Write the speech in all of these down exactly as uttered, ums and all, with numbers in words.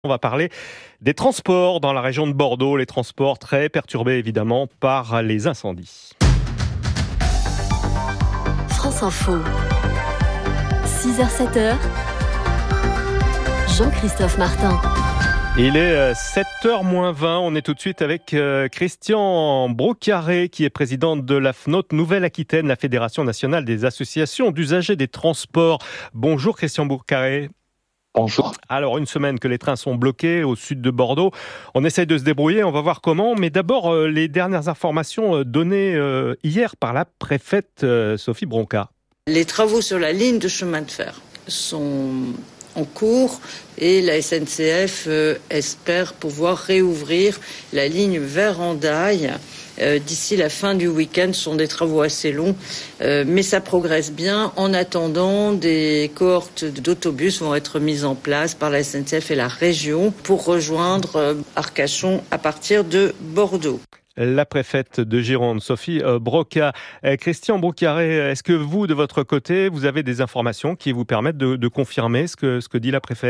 On va parler des transports dans la région de Bordeaux, les transports très perturbés évidemment par les incendies. France Info, six heures sept heures, Jean-Christophe Martin. Il est sept heures moins vingt, on est tout de suite avec Christian Broccaré qui est président de la F N O T Nouvelle-Aquitaine, la Fédération nationale des associations d'usagers des transports. Bonjour Christian Broccaré. Bonjour. Alors, une semaine que les trains sont bloqués au sud de Bordeaux. On essaye de se débrouiller, on va voir comment. Mais d'abord, euh, les dernières informations euh, données euh, hier par la préfète euh, Sophie Bronca. Les travaux sur la ligne de chemin de fer sont en cours et la S N C F euh, espère pouvoir réouvrir la ligne vers Hendaye euh, d'ici la fin du week-end. Ce sont des travaux assez longs, euh, mais ça progresse bien. En attendant, des cohortes d'autobus vont être mises en place par la S N C F et la région pour rejoindre euh, Arcachon à partir de Bordeaux. La préfète de Gironde, Sophie Broca. Christian Broccaré, est-ce que vous, de votre côté, vous avez des informations qui vous permettent de, de confirmer ce que, ce que dit la préfète ?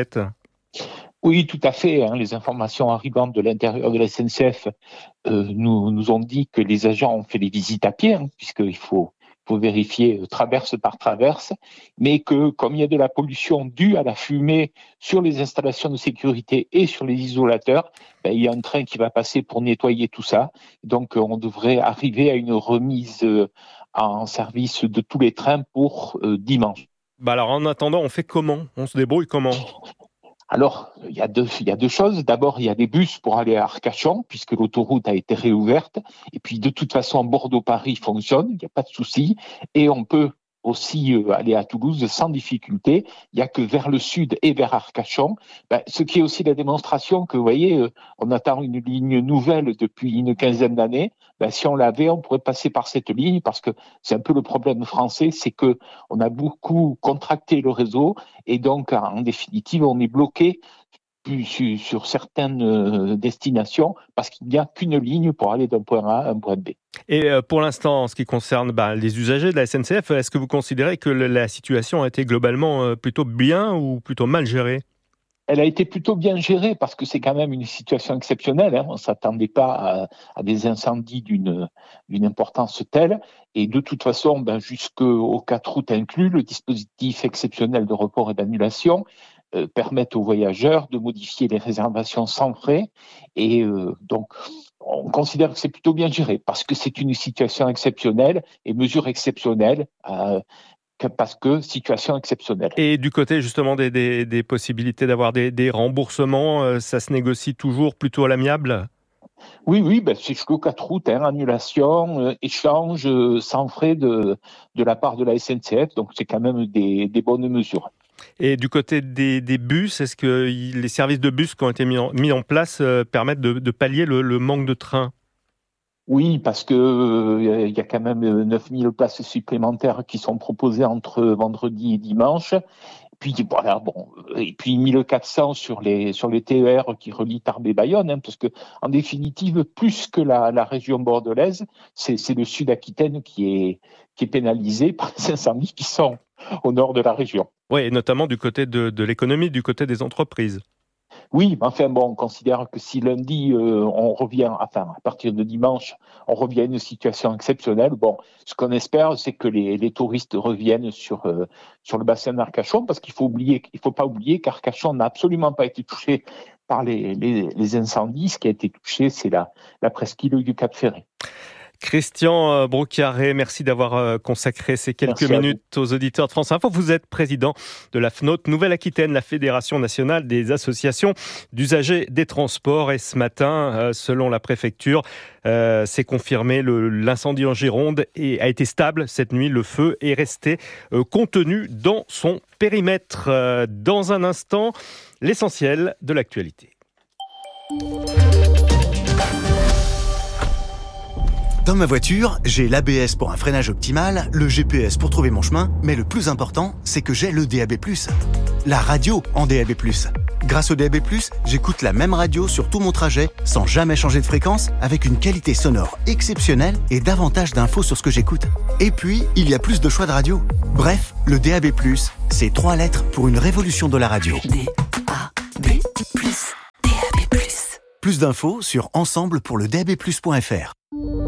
Oui, tout à fait. Hein. Les informations arrivant de l'intérieur de la S N C F euh, nous, nous ont dit que les agents ont fait des visites à pied, hein, puisqu'il faut, faut vérifier euh, traverse par traverse, mais que comme il y a de la pollution due à la fumée sur les installations de sécurité et sur les isolateurs, ben, il y a un train qui va passer pour nettoyer tout ça. Donc, on devrait arriver à une remise euh, en service de tous les trains pour euh, dimanche. Bah alors, en attendant, on fait comment ? On se débrouille comment ? Alors, il y a deux, il y a deux choses. D'abord, il y a des bus pour aller à Arcachon, puisque l'autoroute a été réouverte. Et puis, de toute façon, Bordeaux-Paris fonctionne, il n'y a pas de souci. Et on peut aussi euh, aller à Toulouse sans difficulté. Il n'y a que vers le sud et vers Arcachon. Ben, ce qui est aussi la démonstration que, vous voyez, euh, on attend une ligne nouvelle depuis une quinzaine d'années. Ben, si on l'avait, on pourrait passer par cette ligne, parce que c'est un peu le problème français, c'est que on a beaucoup contracté le réseau et donc, en définitive, on est bloqué sur, sur certaines destinations parce qu'il n'y a qu'une ligne pour aller d'un point A à un point B. Et pour l'instant, en ce qui concerne bah, les usagers de la S N C F, est-ce que vous considérez que la situation a été globalement plutôt bien ou plutôt mal gérée ? Elle a été plutôt bien gérée parce que c'est quand même une situation exceptionnelle. Hein. On ne s'attendait pas à, à des incendies d'une, d'une importance telle. Et de toute façon, ben, jusqu'au quatre août inclus, le dispositif exceptionnel de report et d'annulation euh, permet aux voyageurs de modifier les réservations sans frais. Et euh, donc, on considère que c'est plutôt bien géré parce que c'est une situation exceptionnelle et mesure exceptionnelle. Euh, parce que situation exceptionnelle. Et du côté justement des, des, des possibilités d'avoir des, des remboursements, euh, ça se négocie toujours plutôt à l'amiable ? Oui, oui, ben c'est jusqu'au quatre août, hein, annulation, euh, échange euh, sans frais de, de la part de la S N C F, donc c'est quand même des, des bonnes mesures. Et du côté des, des bus, est-ce que les services de bus qui ont été mis en, mis en place euh, permettent de, de pallier le, le manque de trains ? Oui, parce que euh, il y a quand même neuf mille places supplémentaires qui sont proposées entre vendredi et dimanche. Puis voilà, bon, et puis mille quatre cents sur les sur les T E R qui relient Tarbes et Bayonne, hein, parce que en définitive, plus que la, la région bordelaise, c'est, c'est le Sud-Aquitaine qui est qui est pénalisé par les incendies qui sont au nord de la région. Oui, et notamment du côté de, de l'économie, du côté des entreprises. Oui, mais enfin bon, on considère que si lundi euh, on revient, enfin à partir de dimanche, on revient à une situation exceptionnelle. Bon, ce qu'on espère, c'est que les, les touristes reviennent sur euh, sur le bassin d'Arcachon, parce qu'il faut oublier, il faut pas oublier qu'Arcachon n'a absolument pas été touché par les, les, les incendies. Ce qui a été touché, c'est la la presqu'île du Cap-Ferret. Christian Broccaré, merci d'avoir consacré ces quelques minutes aux auditeurs de France Info. Vous êtes président de la F N O T Nouvelle-Aquitaine, la Fédération nationale des associations d'usagers des transports. Et ce matin, selon la préfecture, euh, c'est confirmé, le, l'incendie en Gironde et a été stable cette nuit. Le feu est resté euh, contenu dans son périmètre. Euh, dans un instant, l'essentiel de l'actualité. Dans ma voiture, j'ai l'A B S pour un freinage optimal, le G P S pour trouver mon chemin, mais le plus important, c'est que j'ai le D A B plus. La radio en D A B plus. Grâce au D A B plus, j'écoute la même radio sur tout mon trajet, sans jamais changer de fréquence, avec une qualité sonore exceptionnelle et davantage d'infos sur ce que j'écoute. Et puis, il y a plus de choix de radio. Bref, le D A B plus, c'est trois lettres pour une révolution de la radio. D A B plus. Plus d'infos sur ensemble pour le D A B plus point F R.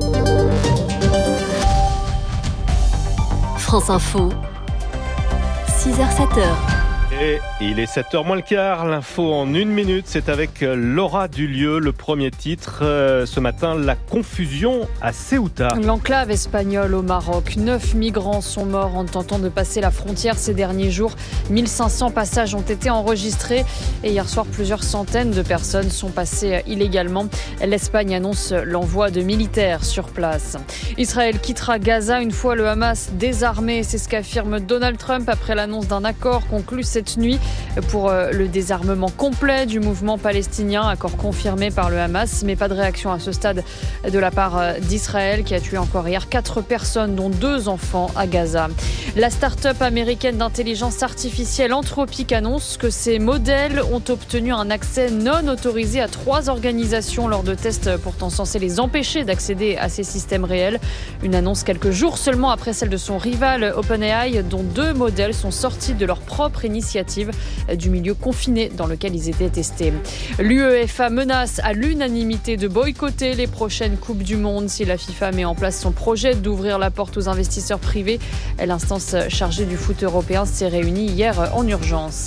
France Info, six heures sept heures. Et il est sept heures moins le quart, l'info en une minute, c'est avec Laura Dulieu, le premier titre. Euh, ce matin, la confusion à Ceuta. L'enclave espagnole au Maroc. Neuf migrants sont morts en tentant de passer la frontière ces derniers jours. mille cinq cents passages ont été enregistrés et hier soir, plusieurs centaines de personnes sont passées illégalement. L'Espagne annonce l'envoi de militaires sur place. Israël quittera Gaza une fois le Hamas désarmé, c'est ce qu'affirme Donald Trump après l'annonce d'un accord conclu cette nuit pour le désarmement complet du mouvement palestinien, accord confirmé par le Hamas, mais pas de réaction à ce stade de la part d'Israël qui a tué encore hier quatre personnes dont deux enfants à Gaza. La start-up américaine d'intelligence artificielle Anthropic annonce que ses modèles ont obtenu un accès non autorisé à trois organisations lors de tests pourtant censés les empêcher d'accéder à ces systèmes réels. Une annonce quelques jours seulement après celle de son rival OpenAI, dont deux modèles sont sortis de leur propre initiative du milieu confiné dans lequel ils étaient testés. L'UEFA menace à l'unanimité de boycotter les prochaines Coupes du Monde si la FIFA met en place son projet d'ouvrir la porte aux investisseurs privés. L'instance chargée du foot européen s'est réunie hier en urgence.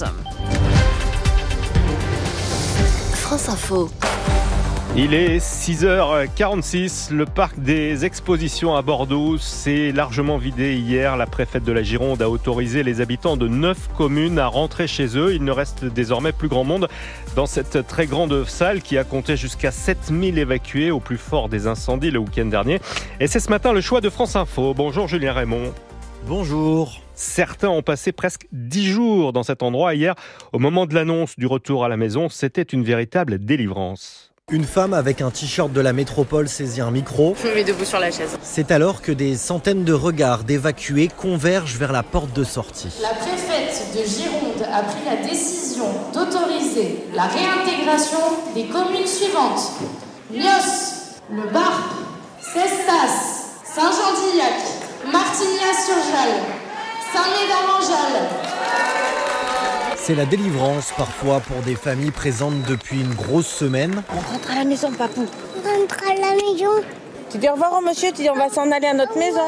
France Info. Il est six heures quarante-six, le parc des expositions à Bordeaux s'est largement vidé hier. La préfète de la Gironde a autorisé les habitants de neuf communes à rentrer chez eux. Il ne reste désormais plus grand monde dans cette très grande salle qui a compté jusqu'à sept mille évacués au plus fort des incendies le week-end dernier. Et c'est ce matin le choix de France Info. Bonjour Julien Raymond. Bonjour. Certains ont passé presque dix jours dans cet endroit. Hier, au moment de l'annonce du retour à la maison, c'était une véritable délivrance. Une femme avec un t-shirt de la métropole saisit un micro. Je me mets debout sur la chaise. C'est alors que des centaines de regards d'évacués convergent vers la porte de sortie. La préfète de Gironde a pris la décision d'autoriser la réintégration des communes suivantes. Nios, Le Barp, Cestas, Saint-Jean-d'Illac, Martignas-sur-Jalles, Saint-Médard-en-Jalles. C'est la délivrance parfois pour des familles présentes depuis une grosse semaine. On rentre à la maison, papou. On rentre à la maison. Tu dis au revoir au monsieur, tu dis on va s'en aller à notre maison.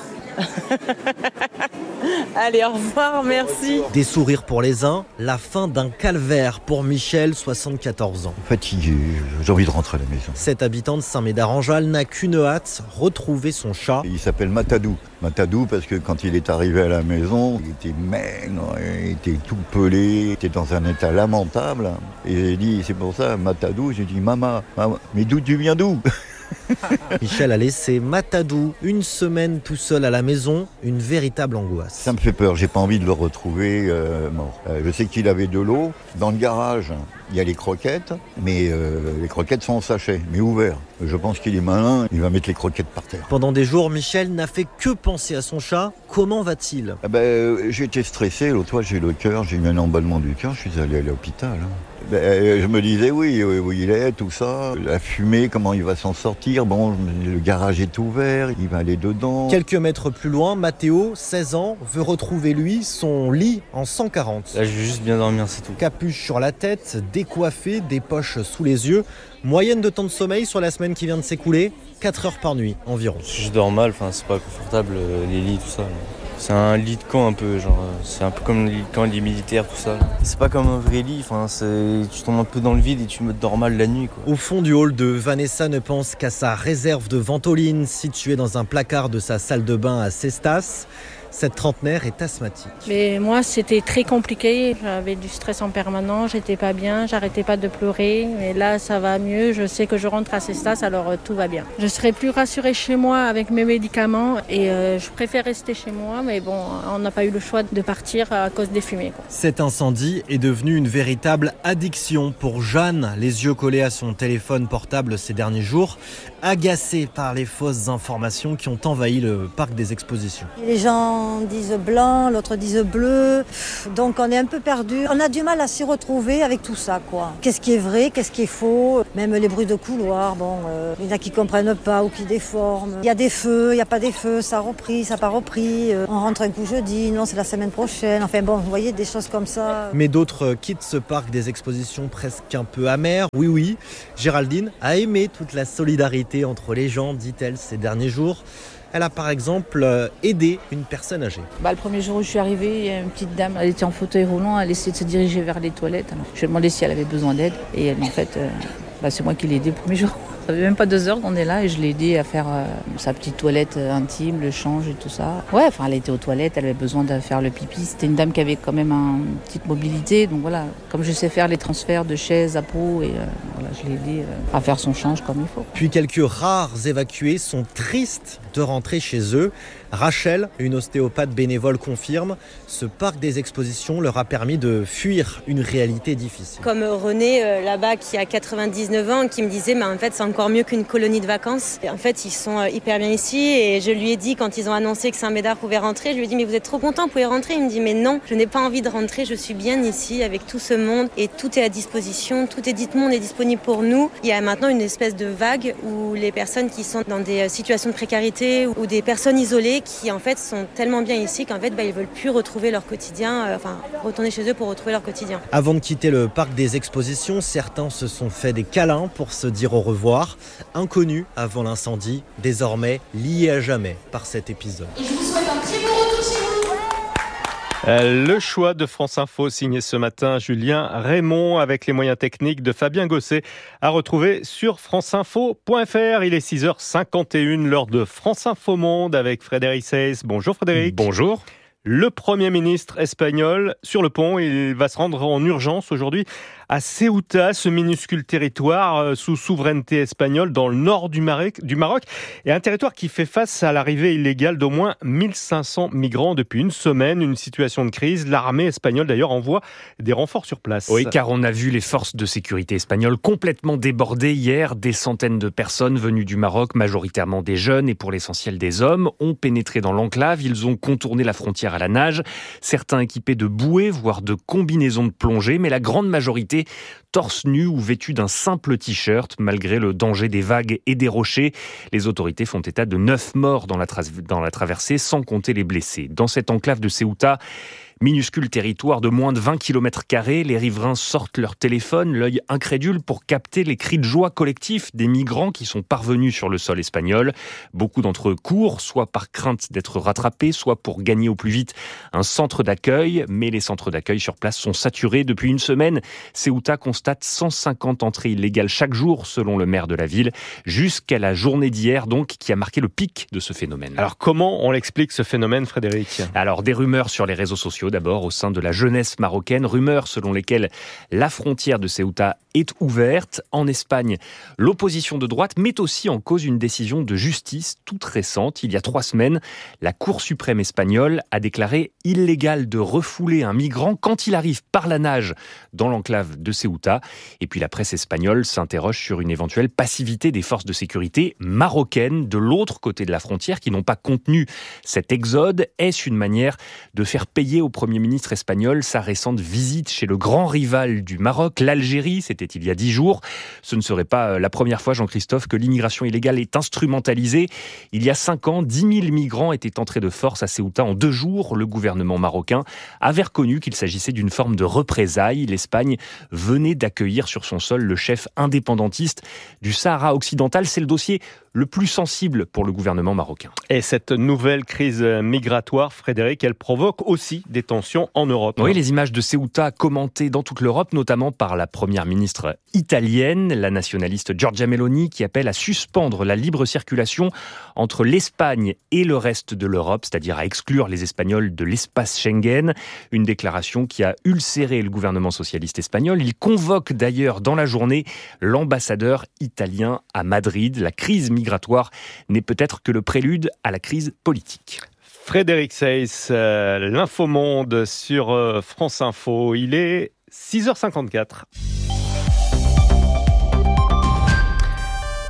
Allez, au revoir, merci. Des sourires pour les uns, la fin d'un calvaire pour Michel, soixante-quatorze ans. Fatigué, j'ai envie de rentrer à la maison. Cet habitant de Saint-Médard-en-Jalles n'a qu'une hâte, retrouver son chat. Il s'appelle Matadou. Matadou parce que quand il est arrivé à la maison, il était maigre, il était tout pelé, il était dans un état lamentable. Et j'ai dit, c'est pour ça, Matadou, j'ai dit, maman, maman mais d'où tu viens d'où? Michel a laissé Matadou une semaine tout seul à la maison, une véritable angoisse. Ça me fait peur, j'ai pas envie de le retrouver euh, mort. Euh, je sais qu'il avait de l'eau. Dans le garage, il y a les croquettes, mais euh, les croquettes sont en sachet, mais ouverts. Je pense qu'il est malin, il va mettre les croquettes par terre. Pendant des jours, Michel n'a fait que penser à son chat. Comment va-t-il? eh ben, euh, J'ai été stressé, l'autre fois j'ai le cœur, j'ai eu un emballement du cœur, je suis allé à l'hôpital. Hein. Ben, je me disais oui, où il est, tout ça, la fumée, comment il va s'en sortir. Bon, le garage est ouvert, il va aller dedans. Quelques mètres plus loin, Mathéo, seize ans, veut retrouver lui son lit en cent quarante. Là, je veux juste bien dormir, c'est tout. Capuche sur la tête, décoiffé, des poches sous les yeux. Moyenne de temps de sommeil sur la semaine qui vient de s'écouler, quatre heures par nuit environ. Je dors mal, enfin c'est pas confortable, les lits, tout ça. C'est un lit de camp un peu, genre c'est un peu comme le lit de camp des militaires, tout ça. C'est pas comme un vrai lit, enfin c'est tu tombes un peu dans le vide et tu me dors mal la nuit, quoi. Au fond du hall de Vanessa ne pense qu'à sa réserve de ventoline située dans un placard de sa salle de bain à Cestas. Cette trentenaire est asthmatique. Mais moi, c'était très compliqué. J'avais du stress en permanence, j'étais pas bien, j'arrêtais pas de pleurer. Mais là, ça va mieux. Je sais que je rentre à Cestas, alors euh, tout va bien. Je serais plus rassurée chez moi avec mes médicaments et euh, je préfère rester chez moi. Mais bon, on n'a pas eu le choix de partir à cause des fumées, quoi. Cet incendie est devenu une véritable addiction pour Jeanne, les yeux collés à son téléphone portable ces derniers jours, agacée par les fausses informations qui ont envahi le parc des expositions. Les gens gens disent blanc, l'autre disent bleu. Donc on est un peu perdu. On a du mal à s'y retrouver avec tout ça, quoi. Qu'est-ce qui est vrai, qu'est-ce qui est faux? Même les bruits de couloir, bon, euh, il y en a qui comprennent pas ou qui déforment. Il y a des feux, il n'y a pas des feux, ça a repris, ça n'a pas repris. Euh, on rentre un coup jeudi, non, c'est la semaine prochaine. Enfin bon, vous voyez, des choses comme ça. Mais d'autres quittent ce parc des expositions presque un peu amer. Oui, oui, Géraldine a aimé toute la solidarité entre les gens, dit-elle, ces derniers jours. Elle a par exemple aidé une personne âgée. Bah, le premier jour où je suis arrivée, il y a une petite dame, elle était en fauteuil roulant, elle essayait de se diriger vers les toilettes. Alors, je lui ai demandé si elle avait besoin d'aide et elle, en fait, euh, bah, c'est moi qui l'ai aidée le premier jour. Ça fait même pas deux heures qu'on est là et je l'ai aidée à faire euh, sa petite toilette euh, intime, le change et tout ça. Ouais, enfin, elle était aux toilettes, elle avait besoin de faire le pipi. C'était une dame qui avait quand même un, une petite mobilité, donc voilà. Comme je sais faire les transferts de chaises à peau, et euh, voilà, je l'ai aidée euh, à faire son change comme il faut. Puis quelques rares évacués sont tristes de rentrer chez eux. Rachel, une ostéopathe bénévole, confirme, ce parc des expositions leur a permis de fuir une réalité difficile. Comme René, euh, là-bas, qui a quatre-vingt-dix-neuf ans, qui me disait mais en fait c'est encore mieux qu'une colonie de vacances. Et en fait, ils sont euh, hyper bien ici et je lui ai dit quand ils ont annoncé que Saint-Médard pouvait rentrer, je lui ai dit mais vous êtes trop content, vous pouvez rentrer. Il me dit mais non, je n'ai pas envie de rentrer, je suis bien ici avec tout ce monde et tout est à disposition, tout est dit, tout le monde est disponible pour nous. Il y a maintenant une espèce de vague où les personnes qui sont dans des situations de précarité ou des personnes isolées qui en fait sont tellement bien ici qu'en fait bah, ils veulent plus retrouver leur quotidien, euh, enfin retourner chez eux pour retrouver leur quotidien. Avant de quitter le parc des expositions, certains se sont fait des câlins pour se dire au revoir. Inconnus avant l'incendie, désormais liés à jamais par cet épisode. Et je vous souhaite un très bon retour chez vous. Euh, Le choix de France Info, signé ce matin Julien Raymond, avec les moyens techniques de Fabien Gosset, à retrouver sur franceinfo point f r. Il est six heures cinquante et une, l'heure de France Info Monde avec Frédéric Seyss. Bonjour Frédéric. Bonjour. Le Premier ministre espagnol sur le pont, il va se rendre en urgence aujourd'hui à Ceuta, ce minuscule territoire sous souveraineté espagnole dans le nord du Maroc, du Maroc, et un territoire qui fait face à l'arrivée illégale d'au moins mille cinq cents migrants depuis une semaine, une situation de crise. L'armée espagnole d'ailleurs envoie des renforts sur place. Oui, car on a vu les forces de sécurité espagnoles complètement débordées hier. Des centaines de personnes venues du Maroc, majoritairement des jeunes et pour l'essentiel des hommes, ont pénétré dans l'enclave. Ils ont contourné la frontière à la nage, certains équipés de bouées, voire de combinaisons de plongée, mais la grande majorité torse nu ou vêtus d'un simple t-shirt. Malgré le danger des vagues et des rochers, les autorités font état de neuf morts dans la, tra- dans la traversée, sans compter les blessés. Dans cette enclave de Ceuta, minuscule territoire de moins de vingt kilomètres carrés, les riverains sortent leur téléphone, l'œil incrédule, pour capter les cris de joie collectifs des migrants qui sont parvenus sur le sol espagnol. Beaucoup d'entre eux courent, soit par crainte d'être rattrapés, soit pour gagner au plus vite un centre d'accueil. Mais les centres d'accueil sur place sont saturés. Depuis une semaine, Ceuta constate cent cinquante entrées illégales chaque jour, selon le maire de la ville, jusqu'à la journée d'hier, donc, qui a marqué le pic de ce phénomène. Alors comment on l'explique ce phénomène, Frédéric ? Alors des rumeurs sur les réseaux sociaux, d'abord au sein de la jeunesse marocaine, rumeurs selon lesquelles la frontière de Ceuta est ouverte. En Espagne, l'opposition de droite met aussi en cause une décision de justice toute récente. Il y a trois semaines, la Cour suprême espagnole a déclaré illégal de refouler un migrant quand il arrive par la nage dans l'enclave de Ceuta. Et puis la presse espagnole s'interroge sur une éventuelle passivité des forces de sécurité marocaines de l'autre côté de la frontière qui n'ont pas contenu cet exode. Est-ce une manière de faire payer au Premier ministre espagnol sa récente visite chez le grand rival du Maroc, l'Algérie? C'était il y a dix jours. Ce ne serait pas la première fois, Jean-Christophe, que l'immigration illégale est instrumentalisée. Il y a cinq ans, dix mille migrants étaient entrés de force à Ceuta en deux jours. Le gouvernement marocain avait reconnu qu'il s'agissait d'une forme de représailles. L'Espagne venait d'accueillir sur son sol le chef indépendantiste du Sahara occidental. C'est le dossier le plus sensible pour le gouvernement marocain. Et cette nouvelle crise migratoire, Frédéric, elle provoque aussi des tensions en Europe. Oui, les images de Ceuta commentées dans toute l'Europe, notamment par la première ministre italienne, la nationaliste Giorgia Meloni, qui appelle à suspendre la libre circulation entre l'Espagne et le reste de l'Europe, c'est-à-dire à exclure les Espagnols de l'espace Schengen. Une déclaration qui a ulcéré le gouvernement socialiste espagnol. Il convoque d'ailleurs dans la journée l'ambassadeur italien à Madrid. La crise migratoire n'est peut-être que le prélude à la crise politique. Frédéric Seyss, euh, l'Infomonde sur euh, France Info. Il est six heures cinquante-quatre.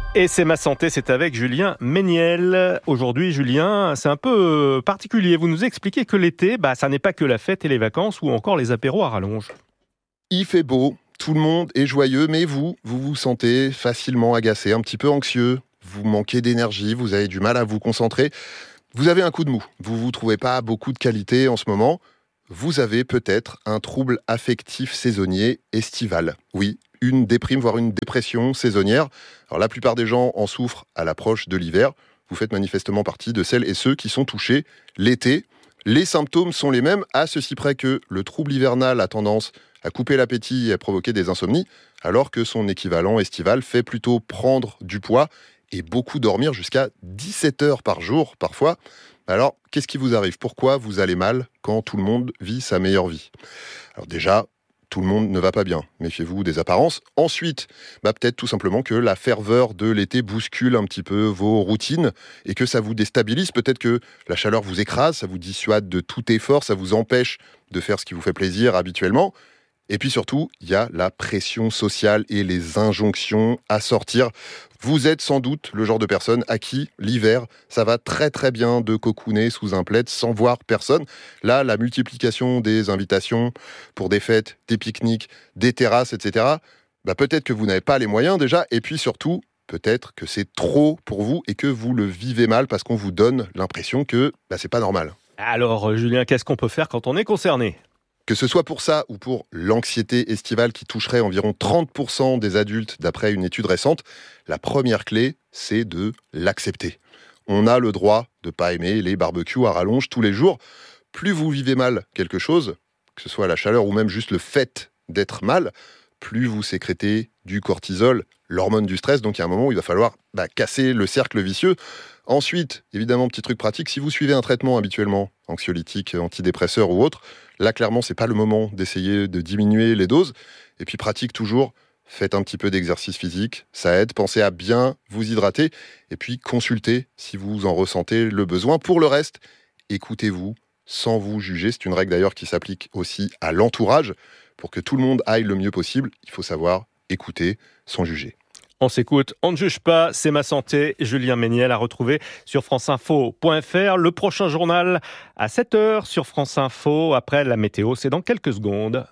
Et c'est ma santé, c'est avec Julien Méniel. Aujourd'hui, Julien, c'est un peu particulier. Vous nous expliquez que l'été, bah, ça n'est pas que la fête et les vacances ou encore les apéros à rallonge. Il fait beau, tout le monde est joyeux, mais vous, vous vous sentez facilement agacé, un petit peu anxieux. Vous manquez d'énergie, vous avez du mal à vous concentrer. Vous avez un coup de mou, vous ne vous trouvez pas beaucoup de qualité en ce moment. Vous avez peut-être un trouble affectif saisonnier estival. Oui, une déprime, voire une dépression saisonnière. Alors la plupart des gens en souffrent à l'approche de l'hiver. Vous faites manifestement partie de celles et ceux qui sont touchés l'été. Les symptômes sont les mêmes, à ceci près que le trouble hivernal a tendance à couper l'appétit et à provoquer des insomnies, alors que son équivalent estival fait plutôt prendre du poids et beaucoup dormir jusqu'à dix-sept heures par jour parfois. Alors, qu'est-ce qui vous arrive ? Pourquoi vous allez mal quand tout le monde vit sa meilleure vie ? Alors déjà, tout le monde ne va pas bien. Méfiez-vous des apparences. Ensuite, bah peut-être tout simplement que la ferveur de l'été bouscule un petit peu vos routines et que ça vous déstabilise. Peut-être que la chaleur vous écrase, ça vous dissuade de tout effort, ça vous empêche de faire ce qui vous fait plaisir habituellement. Et puis surtout, il y a la pression sociale et les injonctions à sortir. Vous êtes sans doute le genre de personne à qui, l'hiver, ça va très très bien de cocooner sous un plaid sans voir personne. Là, la multiplication des invitations pour des fêtes, des pique-niques, des terrasses, et cetera, bah peut-être que vous n'avez pas les moyens déjà. Et puis surtout, peut-être que c'est trop pour vous et que vous le vivez mal parce qu'on vous donne l'impression que bah, c'est pas normal. Alors, Julien, qu'est-ce qu'on peut faire quand on est concerné ? Que ce soit pour ça ou pour l'anxiété estivale qui toucherait environ trente pour cent des adultes d'après une étude récente, la première clé, c'est de l'accepter. On a le droit de ne pas aimer les barbecues à rallonge tous les jours. Plus vous vivez mal quelque chose, que ce soit la chaleur ou même juste le fait d'être mal, plus vous sécrétez du cortisol, l'hormone du stress. Donc il y a un moment où il va falloir bah, casser le cercle vicieux. Ensuite, évidemment, petit truc pratique, si vous suivez un traitement habituellement, anxiolytique, antidépresseur ou autre, là, clairement, c'est pas le moment d'essayer de diminuer les doses. Et puis, pratique toujours, faites un petit peu d'exercice physique, ça aide. Pensez à bien vous hydrater. Et puis, consultez si vous en ressentez le besoin. Pour le reste, écoutez-vous sans vous juger. C'est une règle d'ailleurs qui s'applique aussi à l'entourage. Pour que tout le monde aille le mieux possible, il faut savoir écouter sans juger. On s'écoute, on ne juge pas, c'est ma santé. Julien Méniel à retrouver sur franceinfo point f r. Le prochain journal à sept heures sur France Info. Après la météo, c'est dans quelques secondes.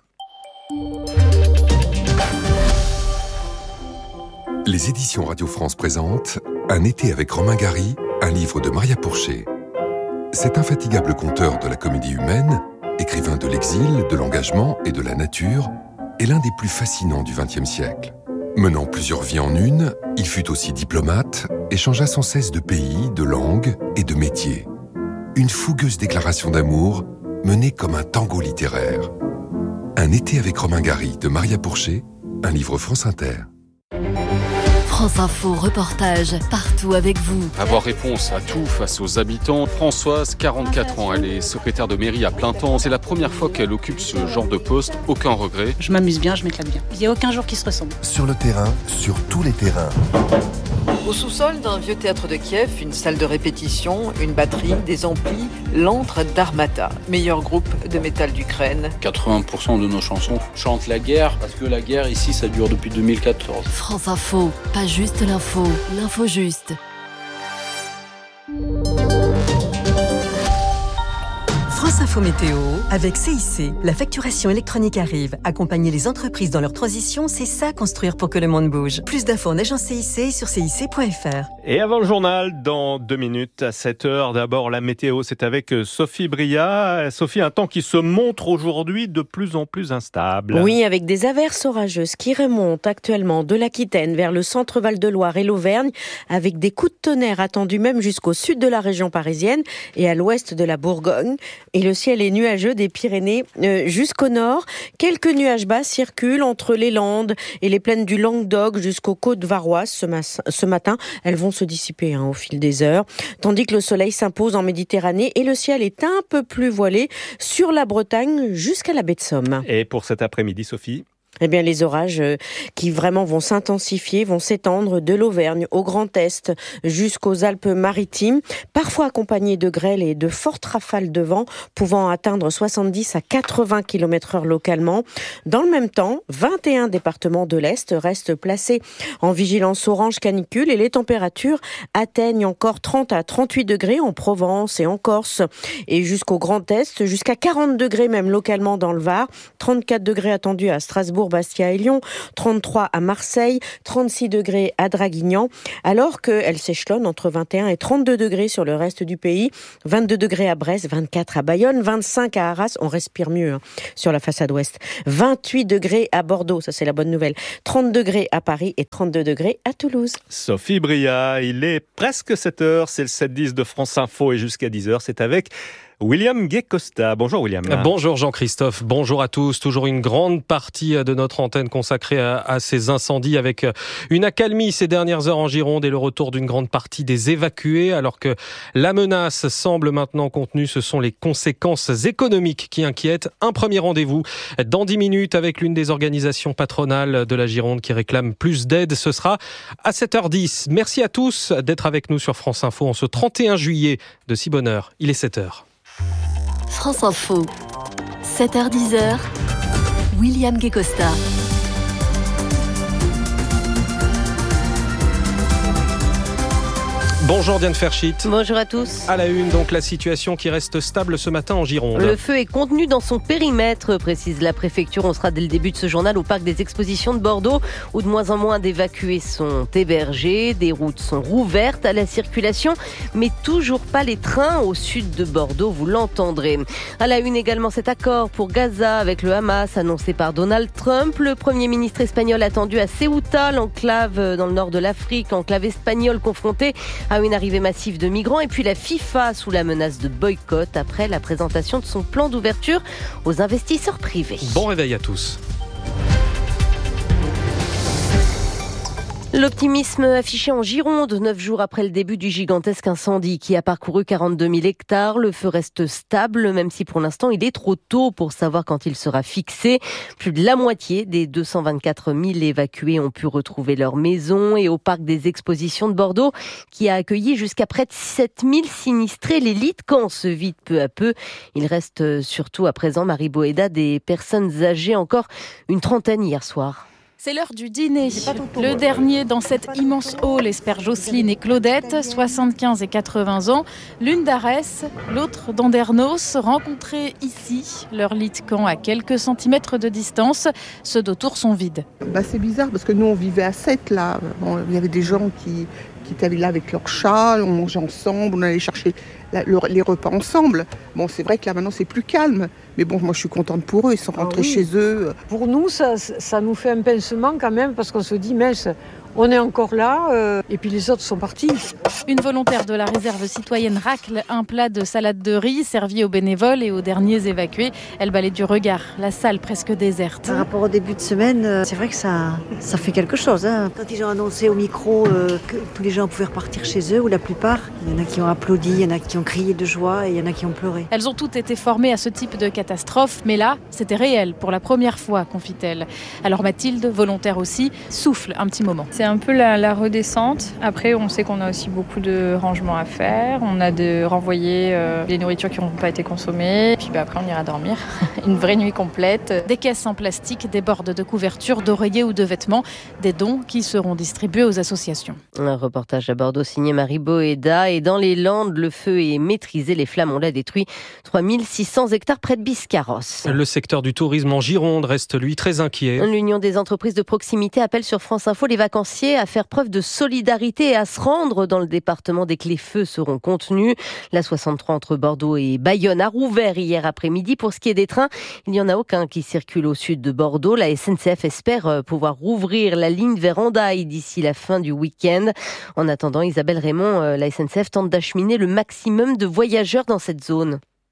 Les éditions Radio France présentent Un été avec Romain Gary, un livre de Maria Pourchet. Cet infatigable conteur de la comédie humaine, écrivain de l'exil, de l'engagement et de la nature, est l'un des plus fascinants du vingtième siècle. Menant plusieurs vies en une, il fut aussi diplomate et changea sans cesse de pays, de langue et de métier. Une fougueuse déclaration d'amour menée comme un tango littéraire. Un été avec Romain Gary de Maria Pourchet, un livre France Inter. France Info, reportage, partout avec vous. Avoir réponse à tout face aux habitants. Françoise, quarante-quatre ans, elle est secrétaire de mairie à plein temps. C'est la première fois qu'elle occupe ce genre de poste. Aucun regret. Je m'amuse bien, je m'éclate bien. Il n'y a aucun jour qui se ressemble. Sur le terrain, sur tous les terrains. Au sous-sol d'un vieux théâtre de Kiev, une salle de répétition, une batterie, des amplis, l'antre d'Armata, meilleur groupe de métal d'Ukraine. quatre-vingts pour cent de nos chansons chantent la guerre, parce que la guerre ici, ça dure depuis deux mille quatorze. France Info, pas juste l'info, l'info juste. France Info Météo, avec C I C. La facturation électronique arrive. Accompagner les entreprises dans leur transition, c'est ça construire pour que le monde bouge. Plus d'infos en agence C I C sur C I C point F R. Et avant le journal, dans deux minutes à sept heures, d'abord la météo, c'est avec Sophie Bria. Sophie, un temps qui se montre aujourd'hui de plus en plus instable. Oui, avec des averses orageuses qui remontent actuellement de l'Aquitaine vers le centre Val-de-Loire et l'Auvergne, avec des coups de tonnerre attendus même jusqu'au sud de la région parisienne et à l'ouest de la Bourgogne. Et le ciel est nuageux des Pyrénées euh, jusqu'au nord. Quelques nuages bas circulent entre les Landes et les plaines du Languedoc jusqu'aux côtes varoises ce, ma- ce matin. Elles vont se dissiper hein, au fil des heures. Tandis que le soleil s'impose en Méditerranée et le ciel est un peu plus voilé sur la Bretagne jusqu'à la baie de Somme. Et pour cet après-midi, Sophie ? Eh bien, les orages qui vraiment vont s'intensifier, vont s'étendre de l'Auvergne au Grand Est jusqu'aux Alpes-Maritimes, parfois accompagnés de grêle et de fortes rafales de vent pouvant atteindre soixante-dix à quatre-vingts kilomètres heure localement. Dans le même temps, vingt et un départements de l'Est restent placés en vigilance orange canicule et les températures atteignent encore trente à trente-huit degrés en Provence et en Corse et jusqu'au Grand Est, jusqu'à quarante degrés même localement dans le Var, trente-quatre degrés attendus à Strasbourg, Bastia et Lyon, trente-trois à Marseille, trente-six degrés à Draguignan, alors qu'elle s'échelonne entre vingt et un et trente-deux degrés sur le reste du pays, vingt-deux degrés à Brest, vingt-quatre à Bayonne, vingt-cinq à Arras, on respire mieux hein, sur la façade ouest, vingt-huit degrés à Bordeaux, ça c'est la bonne nouvelle, trente degrés à Paris et trente-deux degrés à Toulouse. Sophie Bria, il est presque sept heures, c'est le sept dix de France Info et jusqu'à dix heures, c'est avec William Gay-Costa. Bonjour William. Bonjour Jean-Christophe, bonjour à tous. Toujours une grande partie de notre antenne consacrée à, à ces incendies avec une accalmie ces dernières heures en Gironde et le retour d'une grande partie des évacués. Alors que la menace semble maintenant contenue, ce sont les conséquences économiques qui inquiètent. Un premier rendez-vous dans dix minutes avec l'une des organisations patronales de la Gironde qui réclame plus d'aide. Ce sera à sept heures dix. Merci à tous d'être avec nous sur France Info en ce trente et un juillet de si bonne heure. Il est sept heures. France Info, sept heures dix, William Gay-Costa. Bonjour Diane Ferschit. Bonjour à tous. À la une, donc la situation qui reste stable ce matin en Gironde. Le feu est contenu dans son périmètre, précise la préfecture. On sera dès le début de ce journal au parc des expositions de Bordeaux, où de moins en moins d'évacués sont hébergés. Des routes sont rouvertes à la circulation, mais toujours pas les trains au sud de Bordeaux, vous l'entendrez. À la une également cet accord pour Gaza avec le Hamas annoncé par Donald Trump. Le Premier ministre espagnol attendu à Ceuta, l'enclave dans le nord de l'Afrique, enclave espagnole confrontée à une arrivée massive de migrants, et puis la FIFA sous la menace de boycott après la présentation de son plan d'ouverture aux investisseurs privés. Bon réveil à tous. L'optimisme affiché en Gironde, neuf jours après le début du gigantesque incendie qui a parcouru quarante-deux mille hectares. Le feu reste stable, même si pour l'instant il est trop tôt pour savoir quand il sera fixé. Plus de la moitié des deux cent vingt-quatre mille évacués ont pu retrouver leur maison. Et au parc des expositions de Bordeaux, qui a accueilli jusqu'à près de sept mille sinistrés, les lits de camp se vident peu à peu. Il reste surtout à présent, Marie Boéda, des personnes âgées, encore une trentaine hier soir. C'est l'heure du dîner. Le dernier dans cet immense hall espère Jocelyne et Claudette, soixante-quinze et quatre-vingts ans. L'une d'Arès, l'autre d'Andernos, rencontrés ici. Leur lit de camp à quelques centimètres de distance. Ceux d'autour sont vides. Bah, c'est bizarre parce que nous on vivait à sept là. Bon, il y avait des gens qui, qui étaient là avec leurs chats, on mangeait ensemble, on allait chercher la, le, les repas ensemble. Bon, c'est vrai que là maintenant c'est plus calme. Mais bon, moi je suis contente pour eux, ils sont rentrés ah oui. chez eux. Pour nous, ça, ça nous fait un pincement quand même, parce qu'on se dit, mince, on est encore là, euh, et puis les autres sont partis. Une volontaire de la réserve citoyenne racle un plat de salade de riz servi aux bénévoles et aux derniers évacués. Elle balaie du regard la salle presque déserte. Par rapport au début de semaine, c'est vrai que ça, ça fait quelque chose. Hein. Quand ils ont annoncé au micro euh, que tous les gens pouvaient repartir chez eux, ou la plupart, il y en a qui ont applaudi, il y en a qui ont crié de joie et il y en a qui ont pleuré. Elles ont toutes été formées à ce type de catastrophe, mais là, c'était réel pour la première fois, confie-t-elle. Alors Mathilde, volontaire aussi, souffle un petit moment. C'est un peu la, la redescente. Après, on sait qu'on a aussi beaucoup de rangements à faire. On a de renvoyer euh, les nourritures qui n'ont pas été consommées. Puis bah, après, on ira dormir. Une vraie nuit complète. Des caisses en plastique, des bordes de couverture, d'oreillers ou de vêtements. Des dons qui seront distribués aux associations. Un reportage à Bordeaux signé Marie Boéda. Et dans les Landes, le feu est maîtrisé. Les flammes ont là détruit trois mille six cents hectares près de Biscarrosse. Le secteur du tourisme en Gironde reste, lui, très inquiet. L'Union des entreprises de proximité appelle sur France Info les vacanciers à faire preuve de solidarité et à se rendre dans le département dès que les feux seront contenus. La soixante-trois entre Bordeaux et Bayonne a rouvert hier après-midi. Pour ce qui est des trains, il n'y en a aucun qui circule au sud de Bordeaux. La S N C F espère pouvoir rouvrir la ligne vers Hendaye d'ici la fin du week-end. En attendant, Isabelle Raymond, la S N C F tente d'acheminer le maximum de voyageurs dans cette zone.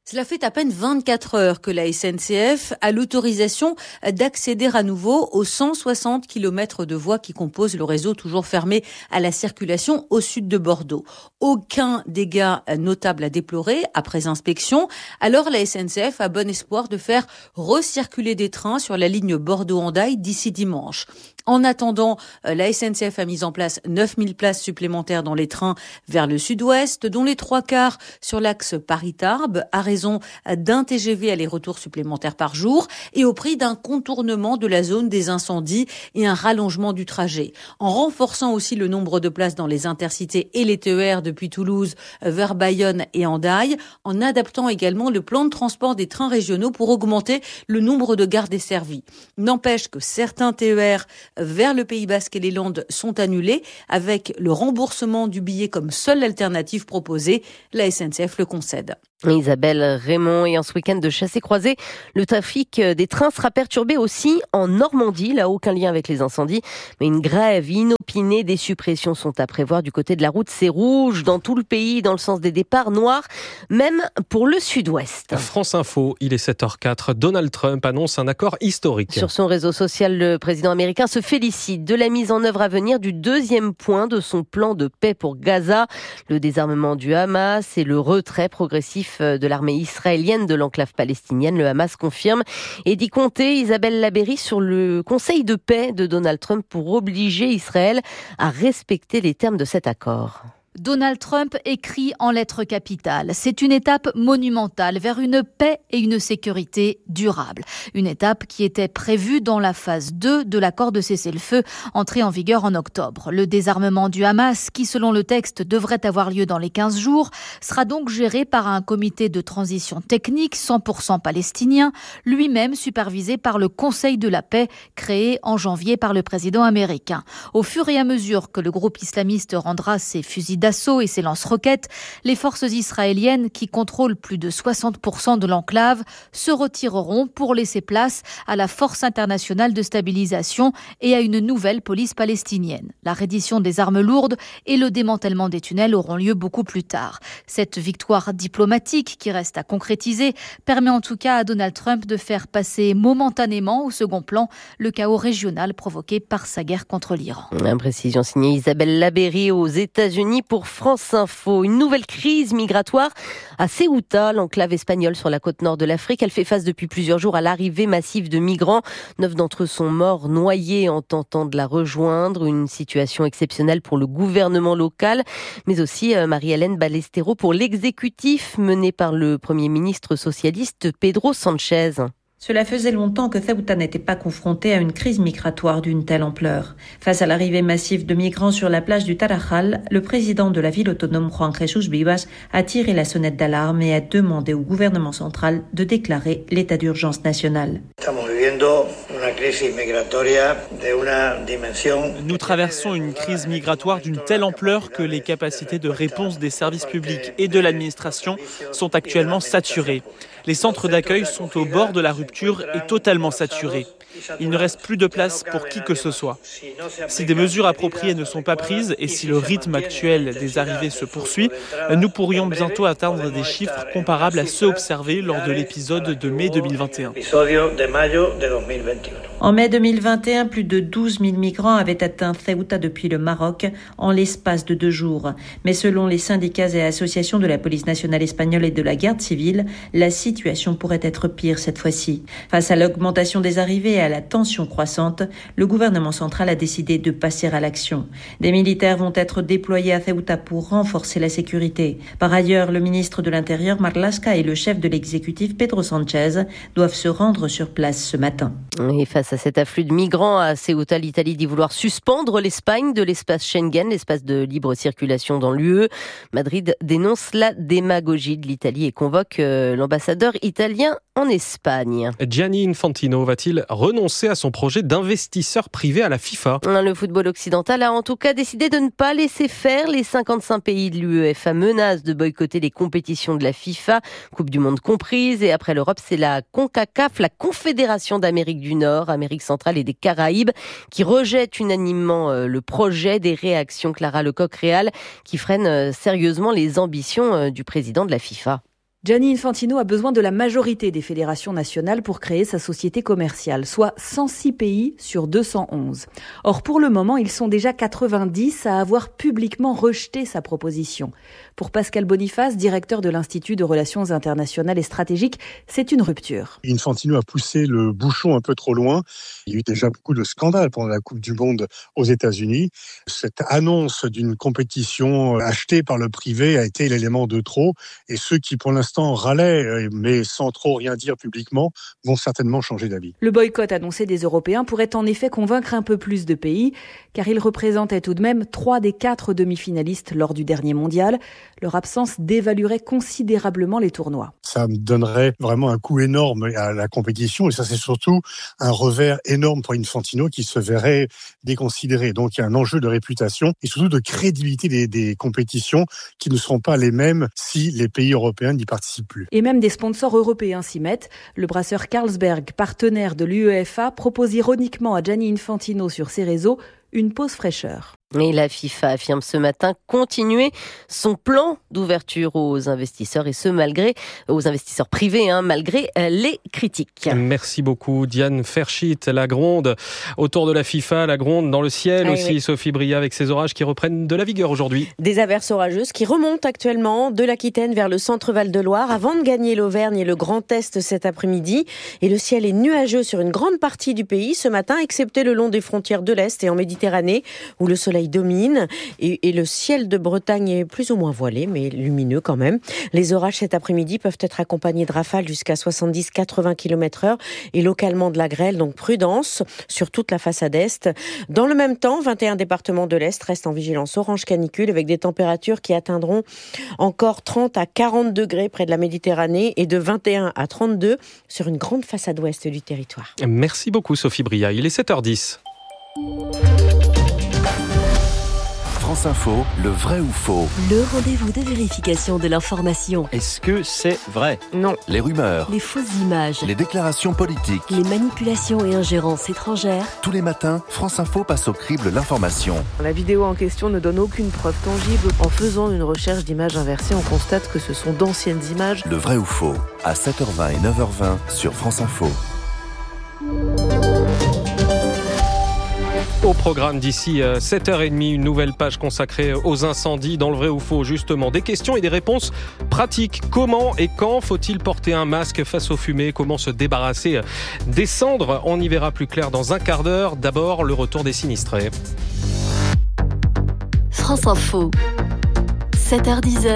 Cela fait à peine vingt-quatre heures que la S N C F a l'autorisation d'accéder à nouveau aux cent soixante kilomètres de voies qui composent le réseau toujours fermé à la circulation au sud de Bordeaux. Aucun dégât notable à déplorer après inspection. Alors la S N C F a bon espoir de faire recirculer des trains sur la ligne Bordeaux-Hendaye d'ici dimanche. En attendant, la S N C F a mis en place neuf mille places supplémentaires dans les trains vers le sud-ouest, dont les trois quarts sur l'axe Paris-Tarbes, à raison d'un T G V aller-retour supplémentaire par jour et au prix d'un contournement de la zone des incendies et un rallongement du trajet. En renforçant aussi le nombre de places dans les intercités et les T E R depuis Toulouse vers Bayonne et Hendaye, en adaptant également le plan de transport des trains régionaux pour augmenter le nombre de gares desservies. N'empêche que certains T E R vers le Pays Basque et les Landes sont annulés avec le remboursement du billet comme seule alternative proposée. La S N C F le concède. Isabelle Raymond, et en ce week-end de chassé-croisé, le trafic des trains sera perturbé aussi en Normandie. Là, aucun lien avec les incendies, mais une grève inopinée. Des suppressions sont à prévoir du côté de la route. C'est rouge dans tout le pays, dans le sens des départs, noir, même pour le sud-ouest. France Info, il est sept heures quatre. Donald Trump annonce un accord historique. Sur son réseau social, le président américain se félicite de la mise en œuvre à venir du deuxième point de son plan de paix pour Gaza, le désarmement du Hamas et le retrait progressif de l'armée israélienne de l'enclave palestinienne. Le Hamas confirme et dit compter, Isabelle Labéry, sur le conseil de paix de Donald Trump pour obliger Israël à respecter les termes de cet accord. Donald Trump écrit en lettres capitales. C'est une étape monumentale vers une paix et une sécurité durables. Une étape qui était prévue dans la phase deux de l'accord de cessez-le-feu entré en vigueur en octobre. Le désarmement du Hamas, qui selon le texte devrait avoir lieu dans les quinze jours, sera donc géré par un comité de transition technique cent pour cent palestinien, lui-même supervisé par le Conseil de la paix créé en janvier par le président américain. Au fur et à mesure que le groupe islamiste rendra ses fusils d'assaut et ses lance-roquettes, les forces israéliennes, qui contrôlent plus de soixante pour cent de l'enclave, se retireront pour laisser place à la force internationale de stabilisation et à une nouvelle police palestinienne. La reddition des armes lourdes et le démantèlement des tunnels auront lieu beaucoup plus tard. Cette victoire diplomatique, qui reste à concrétiser, permet en tout cas à Donald Trump de faire passer momentanément au second plan le chaos régional provoqué par sa guerre contre l'Iran. Une précision signée Isabelle Labéry aux États-Unis pour France Info. Une nouvelle crise migratoire à Ceuta, l'enclave espagnole sur la côte nord de l'Afrique. Elle fait face depuis plusieurs jours à l'arrivée massive de migrants. Neuf d'entre eux sont morts noyés en tentant de la rejoindre. Une situation exceptionnelle pour le gouvernement local, mais aussi Marie-Hélène Ballesteros pour l'exécutif mené par le Premier ministre socialiste Pedro Sánchez. Cela faisait longtemps que Ceuta n'était pas confrontée à une crise migratoire d'une telle ampleur. Face à l'arrivée massive de migrants sur la plage du Tarajal, le président de la ville autonome Juan Jesús Vivas a tiré la sonnette d'alarme et a demandé au gouvernement central de déclarer l'état d'urgence national. Nous traversons une crise migratoire d'une telle ampleur que les capacités de réponse des services publics et de l'administration sont actuellement saturées. Les centres d'accueil sont au bord de la rupture et totalement saturés. Il ne reste plus de place pour qui que ce soit. Si des mesures appropriées ne sont pas prises et si le rythme actuel des arrivées se poursuit, nous pourrions bientôt atteindre des chiffres comparables à ceux observés lors de l'épisode de mai deux mille vingt et un. En mai deux mille vingt et un, plus de douze mille migrants avaient atteint Ceuta depuis le Maroc en l'espace de deux jours. Mais selon les syndicats et associations de la police nationale espagnole et de la garde civile, la situation pourrait être pire cette fois-ci. Face à l'augmentation des arrivées et à la tension croissante, le gouvernement central a décidé de passer à l'action. Des militaires vont être déployés à Ceuta pour renforcer la sécurité. Par ailleurs, le ministre de l'Intérieur Marlaska et le chef de l'exécutif Pedro Sánchez doivent se rendre sur place ce matin. Et face à cet afflux de migrants à Ceuta, l'Italie dit vouloir suspendre l'Espagne de l'espace Schengen, l'espace de libre circulation dans l'U E. Madrid dénonce la démagogie de l'Italie et convoque l'ambassadeur italien en Espagne. Gianni Infantino va-t-il renoncer à son projet d'investisseur privé à la FIFA ? Le football occidental a en tout cas décidé de ne pas laisser faire. Les cinquante-cinq pays de l'UEFA menacent de boycotter les compétitions de la FIFA, Coupe du Monde comprise. Et après l'Europe, c'est la CONCACAF, la Confédération d'Amérique du Nord, Amérique centrale et des Caraïbes, qui rejette unanimement le projet. Des réactions, Clara Lecoq-Réal, qui freinent sérieusement les ambitions du président de la FIFA. Gianni Infantino a besoin de la majorité des fédérations nationales pour créer sa société commerciale, soit cent six pays sur deux cent onze. Or, pour le moment, ils sont déjà quatre-vingt-dix à avoir publiquement rejeté sa proposition. Pour Pascal Boniface, directeur de l'Institut de Relations internationales et stratégiques, c'est une rupture. Infantino a poussé le bouchon un peu trop loin. Il y a eu déjà beaucoup de scandales pendant la Coupe du Monde aux États-Unis. Cette annonce d'une compétition achetée par le privé a été l'élément de trop. Et ceux qui, pour l'instant, râlaient, mais sans trop rien dire publiquement, vont certainement changer d'avis. Le boycott annoncé des Européens pourrait en effet convaincre un peu plus de pays, car il représentait tout de même trois des quatre demi-finalistes lors du dernier mondial. Leur absence dévaluerait considérablement les tournois. Ça me donnerait vraiment un coup énorme à la compétition, et ça c'est surtout un revers énorme pour Infantino qui se verrait déconsidéré. Donc il y a un enjeu de réputation et surtout de crédibilité des, des compétitions qui ne seront pas les mêmes si les pays européens n'y participent plus. Et même des sponsors européens s'y mettent. Le brasseur Carlsberg, partenaire de l'UEFA, propose ironiquement à Gianni Infantino sur ses réseaux une pause fraîcheur. Et la FIFA affirme ce matin continuer son plan d'ouverture aux investisseurs, et ce malgré aux investisseurs privés, hein, malgré les critiques. Merci beaucoup Diane Ferschit. La gronde autour de la FIFA, la gronde dans le ciel ah, aussi, oui. Sophie Bria, avec ces orages qui reprennent de la vigueur aujourd'hui. Des averses orageuses qui remontent actuellement de l'Aquitaine vers le centre Val-de-Loire avant de gagner l'Auvergne et le Grand Est cet après-midi. Et le ciel est nuageux sur une grande partie du pays ce matin, excepté le long des frontières de l'Est et en Méditerranée, où le soleil domine et, et le ciel de Bretagne est plus ou moins voilé, mais lumineux quand même. Les orages cet après-midi peuvent être accompagnés de rafales jusqu'à soixante-dix à quatre-vingts kilomètres heure et localement de la grêle, donc prudence sur toute la façade Est. Dans le même temps, vingt et un départements de l'Est restent en vigilance orange canicule avec des températures qui atteindront encore trente à quarante degrés près de la Méditerranée et de vingt et un à trente-deux sur une grande façade ouest du territoire. Merci beaucoup Sophie Bria. Il est sept heures dix. France Info, le vrai ou faux. Le rendez-vous de vérification de l'information. Est-ce que c'est vrai ? Non. Les rumeurs. Les fausses images. Les déclarations politiques. Les manipulations et ingérences étrangères. Tous les matins, France Info passe au crible l'information. La vidéo en question ne donne aucune preuve tangible. En faisant une recherche d'images inversées, on constate que ce sont d'anciennes images. Le vrai ou faux, à sept heures vingt et neuf heures vingt sur France Info. Au programme d'ici sept heures trente, une nouvelle page consacrée aux incendies dans le vrai ou faux, justement. Des questions et des réponses pratiques. Comment et quand faut-il porter un masque face aux fumées ? Comment se débarrasser des cendres ? On y verra plus clair dans un quart d'heure. D'abord, le retour des sinistrés. France Info, sept heures dix,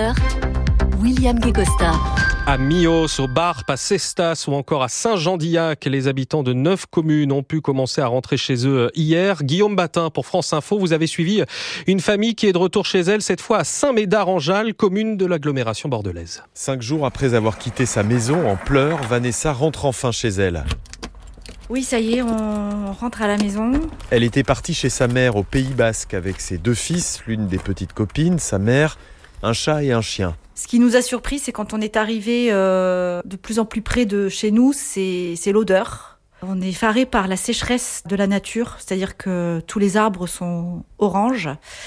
William Guégosta. À Mios, au Barp, à Cestas ou encore à Saint-Jean-d'Illac, les habitants de neuf communes ont pu commencer à rentrer chez eux hier. Guillaume Batin pour France Info, vous avez suivi une famille qui est de retour chez elle, cette fois à Saint-Médard-en-Jalles, commune de l'agglomération bordelaise. Cinq jours après avoir quitté sa maison en pleurs, Vanessa rentre enfin chez elle. Oui, ça y est, on rentre à la maison. Elle était partie chez sa mère au Pays Basque avec ses deux fils, l'une des petites copines, sa mère, un chat et un chien. Ce qui nous a surpris, c'est quand on est arrivé euh, de plus en plus près de chez nous, c'est, c'est l'odeur. On est effaré par la sécheresse de la nature, c'est-à-dire que tous les arbres sont oranges.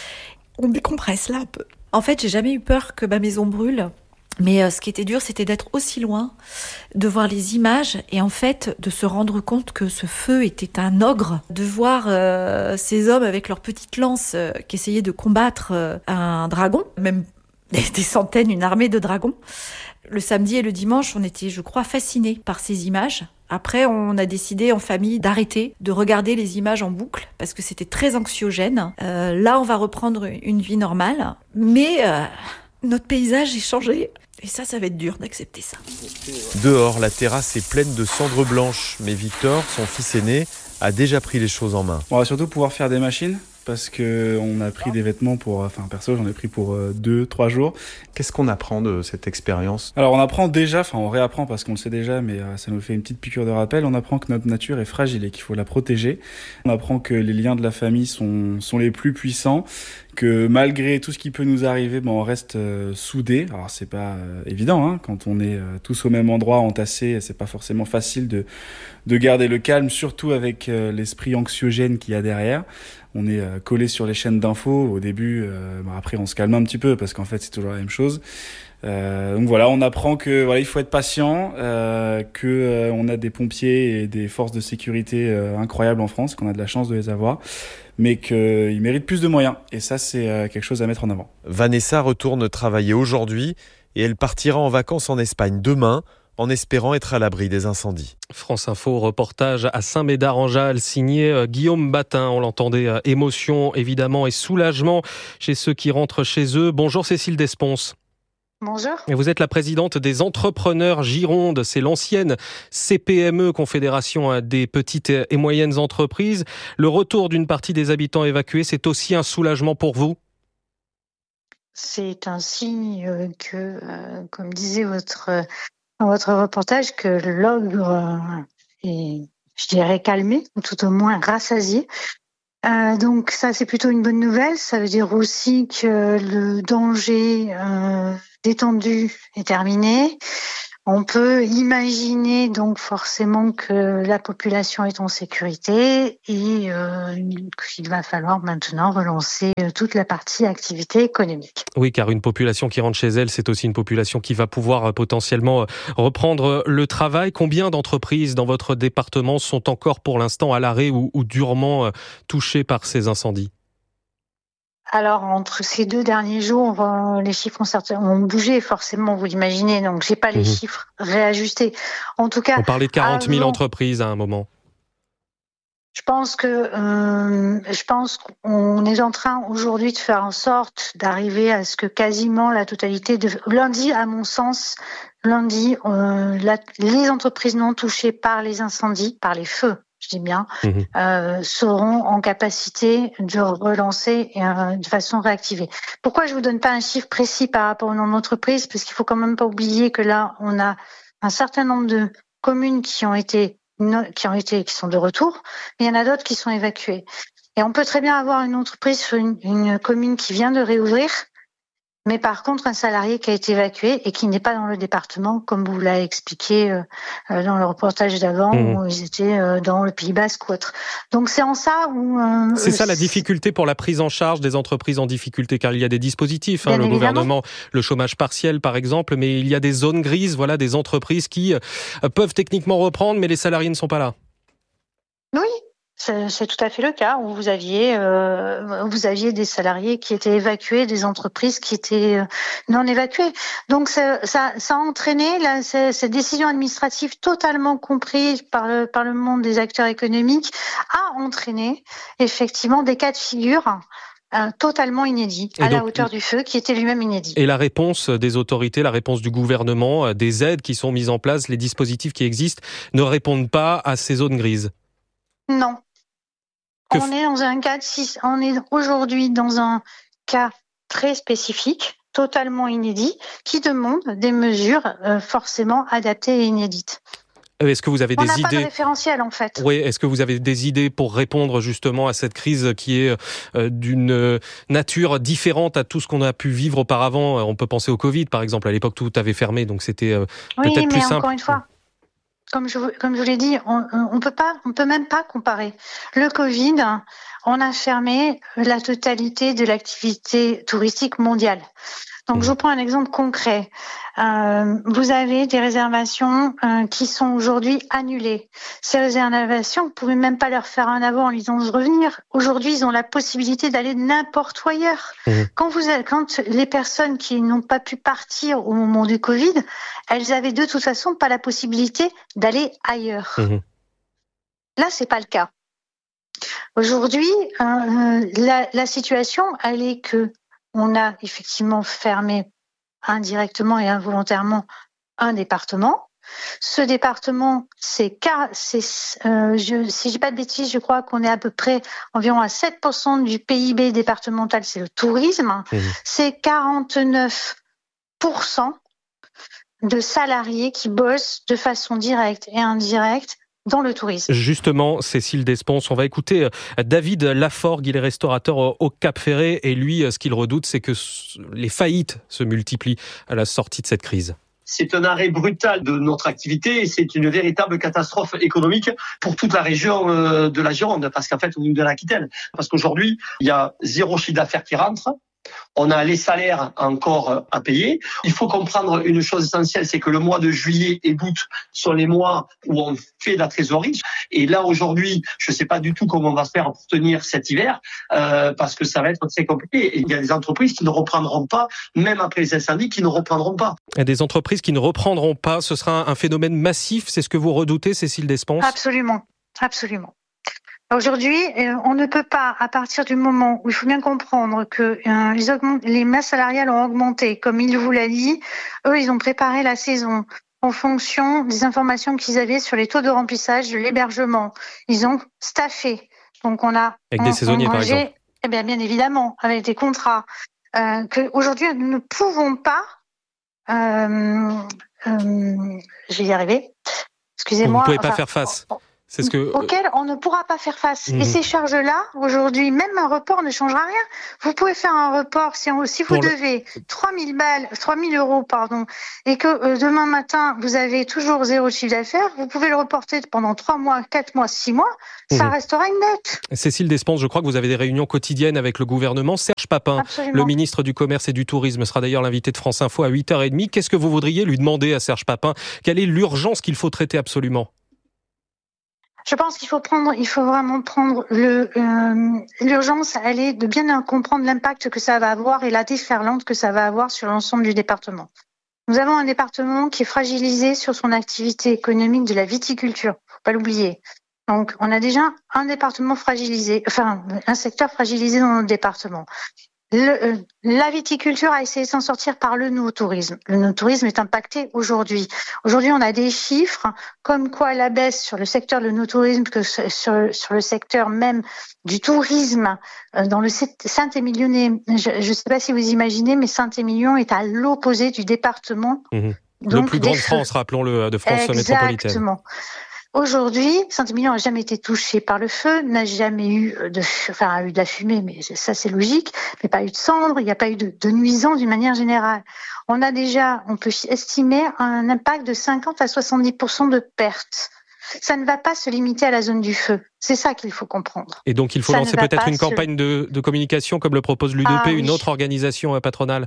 On décompresse là un peu. En fait, j'ai jamais eu peur que ma maison brûle. Mais euh, ce qui était dur, c'était d'être aussi loin, de voir les images et en fait de se rendre compte que ce feu était un ogre, de voir euh, ces hommes avec leurs petites lances euh, qui essayaient de combattre euh, un dragon, même des centaines, une armée de dragons. Le samedi et le dimanche, on était, je crois, fascinés par ces images. Après, on a décidé en famille d'arrêter de regarder les images en boucle parce que c'était très anxiogène. Euh, là, on va reprendre une vie normale, mais euh, notre paysage est changé. Et ça, ça va être dur d'accepter ça. Dehors, la terrasse est pleine de cendres blanches. Mais Victor, son fils aîné, a déjà pris les choses en main. On va surtout pouvoir faire des machines. Parce qu'on a pris des vêtements pour... Enfin, perso, j'en ai pris pour euh, deux, trois jours. Qu'est-ce qu'on apprend de cette expérience ? Alors, on apprend déjà, enfin, on réapprend parce qu'on le sait déjà, mais euh, ça nous fait une petite piqûre de rappel. On apprend que notre nature est fragile et qu'il faut la protéger. On apprend que les liens de la famille sont, sont les plus puissants, que malgré tout ce qui peut nous arriver, ben, on reste euh, soudés. Alors, c'est pas euh, évident, hein, quand on est euh, tous au même endroit, entassés, c'est pas forcément facile de, de garder le calme, surtout avec euh, l'esprit anxiogène qu'il y a derrière. On est euh, collé sur les chaînes d'infos. Au début, euh, bah après on se calme un petit peu parce qu'en fait c'est toujours la même chose. Euh, donc voilà, on apprend que voilà, il faut être patient, euh, que euh, on a des pompiers et des forces de sécurité euh, incroyables en France, qu'on a de la chance de les avoir, mais qu'ils méritent plus de moyens. Et ça, c'est euh, quelque chose à mettre en avant. Vanessa retourne travailler aujourd'hui et elle partira en vacances en Espagne demain, en espérant être à l'abri des incendies. France Info, reportage à Saint-Médard-en-Jalles, signé Guillaume Batin. On l'entendait, émotion évidemment et soulagement chez ceux qui rentrent chez eux. Bonjour Cécile Desponces. Bonjour. Et vous êtes la présidente des entrepreneurs Gironde. C'est l'ancienne C P M E, Confédération des petites et moyennes entreprises. Le retour d'une partie des habitants évacués, c'est aussi un soulagement pour vous ? C'est un signe que, euh, comme disait votre, euh, votre reportage, que l'ogre est, je dirais, calmé, ou tout au moins rassasié. Euh, donc ça, c'est plutôt une bonne nouvelle. Ça veut dire aussi que le danger euh, détendu est terminé. On peut imaginer donc forcément que la population est en sécurité et euh, qu'il va falloir maintenant relancer toute la partie activité économique. Oui, car une population qui rentre chez elle, c'est aussi une population qui va pouvoir potentiellement reprendre le travail. Combien d'entreprises dans votre département sont encore pour l'instant à l'arrêt ou, ou durement touchées par ces incendies ? Alors, entre ces deux derniers jours, euh, les chiffres ont, certain, ont bougé, forcément, vous l'imaginez. Donc, j'ai pas les mmh. chiffres réajustés. En tout cas, on parlait de quarante mille avant, entreprises à un moment. Je pense que euh, je pense qu'on est en train aujourd'hui de faire en sorte d'arriver à ce que quasiment la totalité de lundi, à mon sens, lundi, euh, la, les entreprises non touchées par les incendies, par les feux, je dis bien, mmh. euh, seront en capacité de relancer euh, de façon réactivée. Pourquoi je vous donne pas un chiffre précis par rapport au nombre d'entreprises ? Parce qu'il faut quand même pas oublier que là, on a un certain nombre de communes qui ont été qui ont été, qui sont de retour, mais il y en a d'autres qui sont évacuées. Et on peut très bien avoir une entreprise sur une, une commune qui vient de réouvrir, mais par contre un salarié qui a été évacué et qui n'est pas dans le département, comme vous l'avez expliqué euh, dans le reportage d'avant, mmh. où ils étaient euh, dans le Pays Basque ou autre. Donc c'est en ça où... Euh, c'est ça la difficulté pour la prise en charge des entreprises en difficulté, car il y a des dispositifs, hein, le évidemment. Gouvernement, le chômage partiel par exemple, mais il y a des zones grises, voilà, des entreprises qui euh, peuvent techniquement reprendre, mais les salariés ne sont pas là. Oui. C'est, c'est tout à fait le cas où vous aviez euh, vous aviez des salariés qui étaient évacués, des entreprises qui étaient euh, non évacuées. Donc ça, ça, ça a entraîné là, ces, ces décisions administratives totalement comprises par le par le monde des acteurs économiques a entraîné effectivement des cas de figure euh, totalement inédits à donc, la hauteur du feu, qui était lui-même inédit. Et la réponse des autorités, la réponse du gouvernement, des aides qui sont mises en place, les dispositifs qui existent, ne répondent pas à ces zones grises. Non. Que on est dans un cas de six, on est aujourd'hui dans un cas très spécifique, totalement inédit, qui demande des mesures euh, forcément adaptées et inédites. Est-ce que vous avez on des idées ? On n'a pas de référentiel en fait. Oui, est-ce que vous avez des idées pour répondre justement à cette crise qui est euh, d'une nature différente à tout ce qu'on a pu vivre auparavant ? On peut penser au Covid par exemple, à l'époque tout avait fermé, donc c'était euh, oui, peut-être plus simple. Oui, mais encore une fois, Comme je, comme je vous l'ai dit, on, on peut pas, on peut même pas comparer. Le Covid, on a fermé la totalité de l'activité touristique mondiale. Donc, je vous prends un exemple concret. Euh, vous avez des réservations euh, qui sont aujourd'hui annulées. Ces réservations, vous pouvez même pas leur faire un avant en les disant de revenir. Aujourd'hui, ils ont la possibilité d'aller n'importe où ailleurs. Mmh. Quand vous, quand les personnes qui n'ont pas pu partir au moment du Covid, elles avaient de toute façon pas la possibilité d'aller ailleurs. Mmh. Là, c'est pas le cas. Aujourd'hui, euh, la, la situation, elle est que on a effectivement fermé indirectement et involontairement un département. Ce département, c'est, c'est euh, je, si je dis pas de bêtises, je crois qu'on est à peu près environ à sept pour cent du P I B départemental, c'est le tourisme. Mmh. C'est quarante-neuf pour cent de salariés qui bossent de façon directe et indirecte dans le tourisme. Justement, Cécile Desponces, on va écouter David Laforgue, il est restaurateur au Cap-Ferret et lui, ce qu'il redoute, c'est que les faillites se multiplient à la sortie de cette crise. C'est un arrêt brutal de notre activité et c'est une véritable catastrophe économique pour toute la région de la Gironde, parce qu'en fait, de l'Aquitaine. Parce qu'aujourd'hui, il y a zéro chiffre d'affaires qui rentre. on a les salaires encore à payer. Il faut comprendre une chose essentielle, c'est que le mois de juillet et d'août sont les mois où on fait de la trésorerie. Et là, aujourd'hui, je ne sais pas du tout comment on va faire pour tenir cet hiver, euh, parce que ça va être très compliqué. Et il y a des entreprises qui ne reprendront pas, même après les incendies, qui ne reprendront pas. Et des entreprises qui ne reprendront pas, ce sera un phénomène massif, c'est ce que vous redoutez, Cécile Despense ? Absolument, absolument. Aujourd'hui, on ne peut pas, à partir du moment où il faut bien comprendre que euh, les, augment- les masses salariales ont augmenté, comme il vous l'a dit, eux, ils ont préparé la saison en fonction des informations qu'ils avaient sur les taux de remplissage de l'hébergement. Ils ont staffé. Donc on a avec des on, saisonniers, on par mangeait, exemple. Eh bien, bien évidemment, avec des contrats. Euh, que aujourd'hui, nous ne pouvons pas. Euh, euh, je vais y arriver. Excusez-moi. Vous ne pouvez pas enfin, faire face. C'est ce que... auquel on ne pourra pas faire face. Mmh. Et ces charges-là, aujourd'hui, même un report ne changera rien. Vous pouvez faire un report si, on, si vous Pour devez le... trois mille balles, trois mille euros, pardon, et que euh, demain matin, vous avez toujours zéro chiffre d'affaires, vous pouvez le reporter pendant trois mois, quatre mois, six mois, mmh. ça restera une dette. Cécile Despense, je crois que vous avez des réunions quotidiennes avec le gouvernement. Serge Papin, Absolument. Le ministre du Commerce et du Tourisme, sera d'ailleurs l'invité de France Info à huit heures trente. Qu'est-ce que vous voudriez lui demander à Serge Papin ? Quelle est l'urgence qu'il faut traiter absolument ? Je pense qu'il faut prendre, il faut vraiment prendre le euh, l'urgence, elle est de bien comprendre l'impact que ça va avoir et la déferlante que ça va avoir sur l'ensemble du département. Nous avons un département qui est fragilisé sur son activité économique de la viticulture, faut pas l'oublier. Donc, on a déjà un département fragilisé, enfin un secteur fragilisé dans notre département. Le, euh, la viticulture a essayé de s'en sortir par le no-tourisme. Le no-tourisme est impacté aujourd'hui. Aujourd'hui, on a des chiffres comme quoi la baisse sur le secteur de no-tourisme, que sur, sur le secteur même du tourisme euh, dans le Saint-Émilionnais. Je ne sais pas si vous imaginez, mais Saint-Émilion est à l'opposé du département. Mmh. Le plus grand de France, rappelons-le, de France Exactement. métropolitaine. Exactement. Aujourd'hui, Saint-Émilion n'a jamais été touché par le feu, n'a jamais eu de, enfin, a eu de la fumée, mais ça c'est logique, mais pas eu de cendres, il n'y a pas eu de, de nuisance d'une manière générale. On a déjà, on peut estimer un impact de cinquante à soixante-dix pour cent de pertes. Ça ne va pas se limiter à la zone du feu. C'est ça qu'il faut comprendre. Et donc il faut ça lancer peut-être une se... campagne de, de communication comme le propose l'U D P, ah, une oui. autre organisation patronale.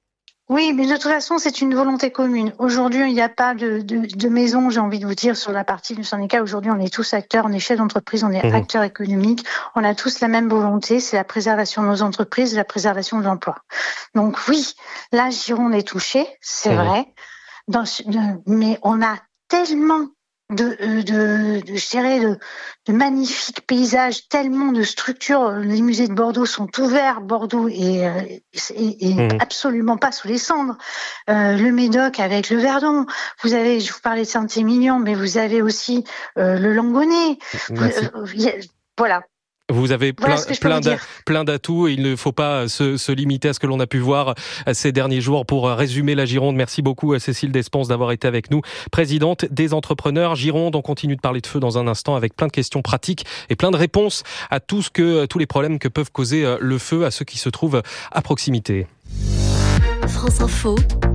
Oui, mais de toute façon, c'est une volonté commune. Aujourd'hui, il n'y a pas de, de, de maison, j'ai envie de vous dire, sur la partie du syndicat. Aujourd'hui, on est tous acteurs, on est chefs d'entreprise, on est mmh. acteurs économiques. On a tous la même volonté, c'est la préservation de nos entreprises, la préservation de l'emploi. Donc oui, la Gironde est touchée, c'est mmh. vrai, dans, de, mais on a tellement de, de, de, je dirais, de, de magnifiques paysages, tellement de structures. Les musées de Bordeaux sont ouverts. Bordeaux est, est, est mmh. absolument pas sous les cendres. Euh, le Médoc avec le Verdon. Vous avez, je vous parlais de Saint-Émilion, mais vous avez aussi euh, le Langonnet. Vous, euh, y a, voilà. Vous avez plein, voilà plein, d'a, plein d'atouts et il ne faut pas se, se limiter à ce que l'on a pu voir ces derniers jours pour résumer la Gironde. Merci beaucoup à Cécile Despense d'avoir été avec nous, présidente des entrepreneurs Gironde. On continue de parler de feu dans un instant avec plein de questions pratiques et plein de réponses à tout ce que, tous les problèmes que peuvent causer le feu à ceux qui se trouvent à proximité. France Info,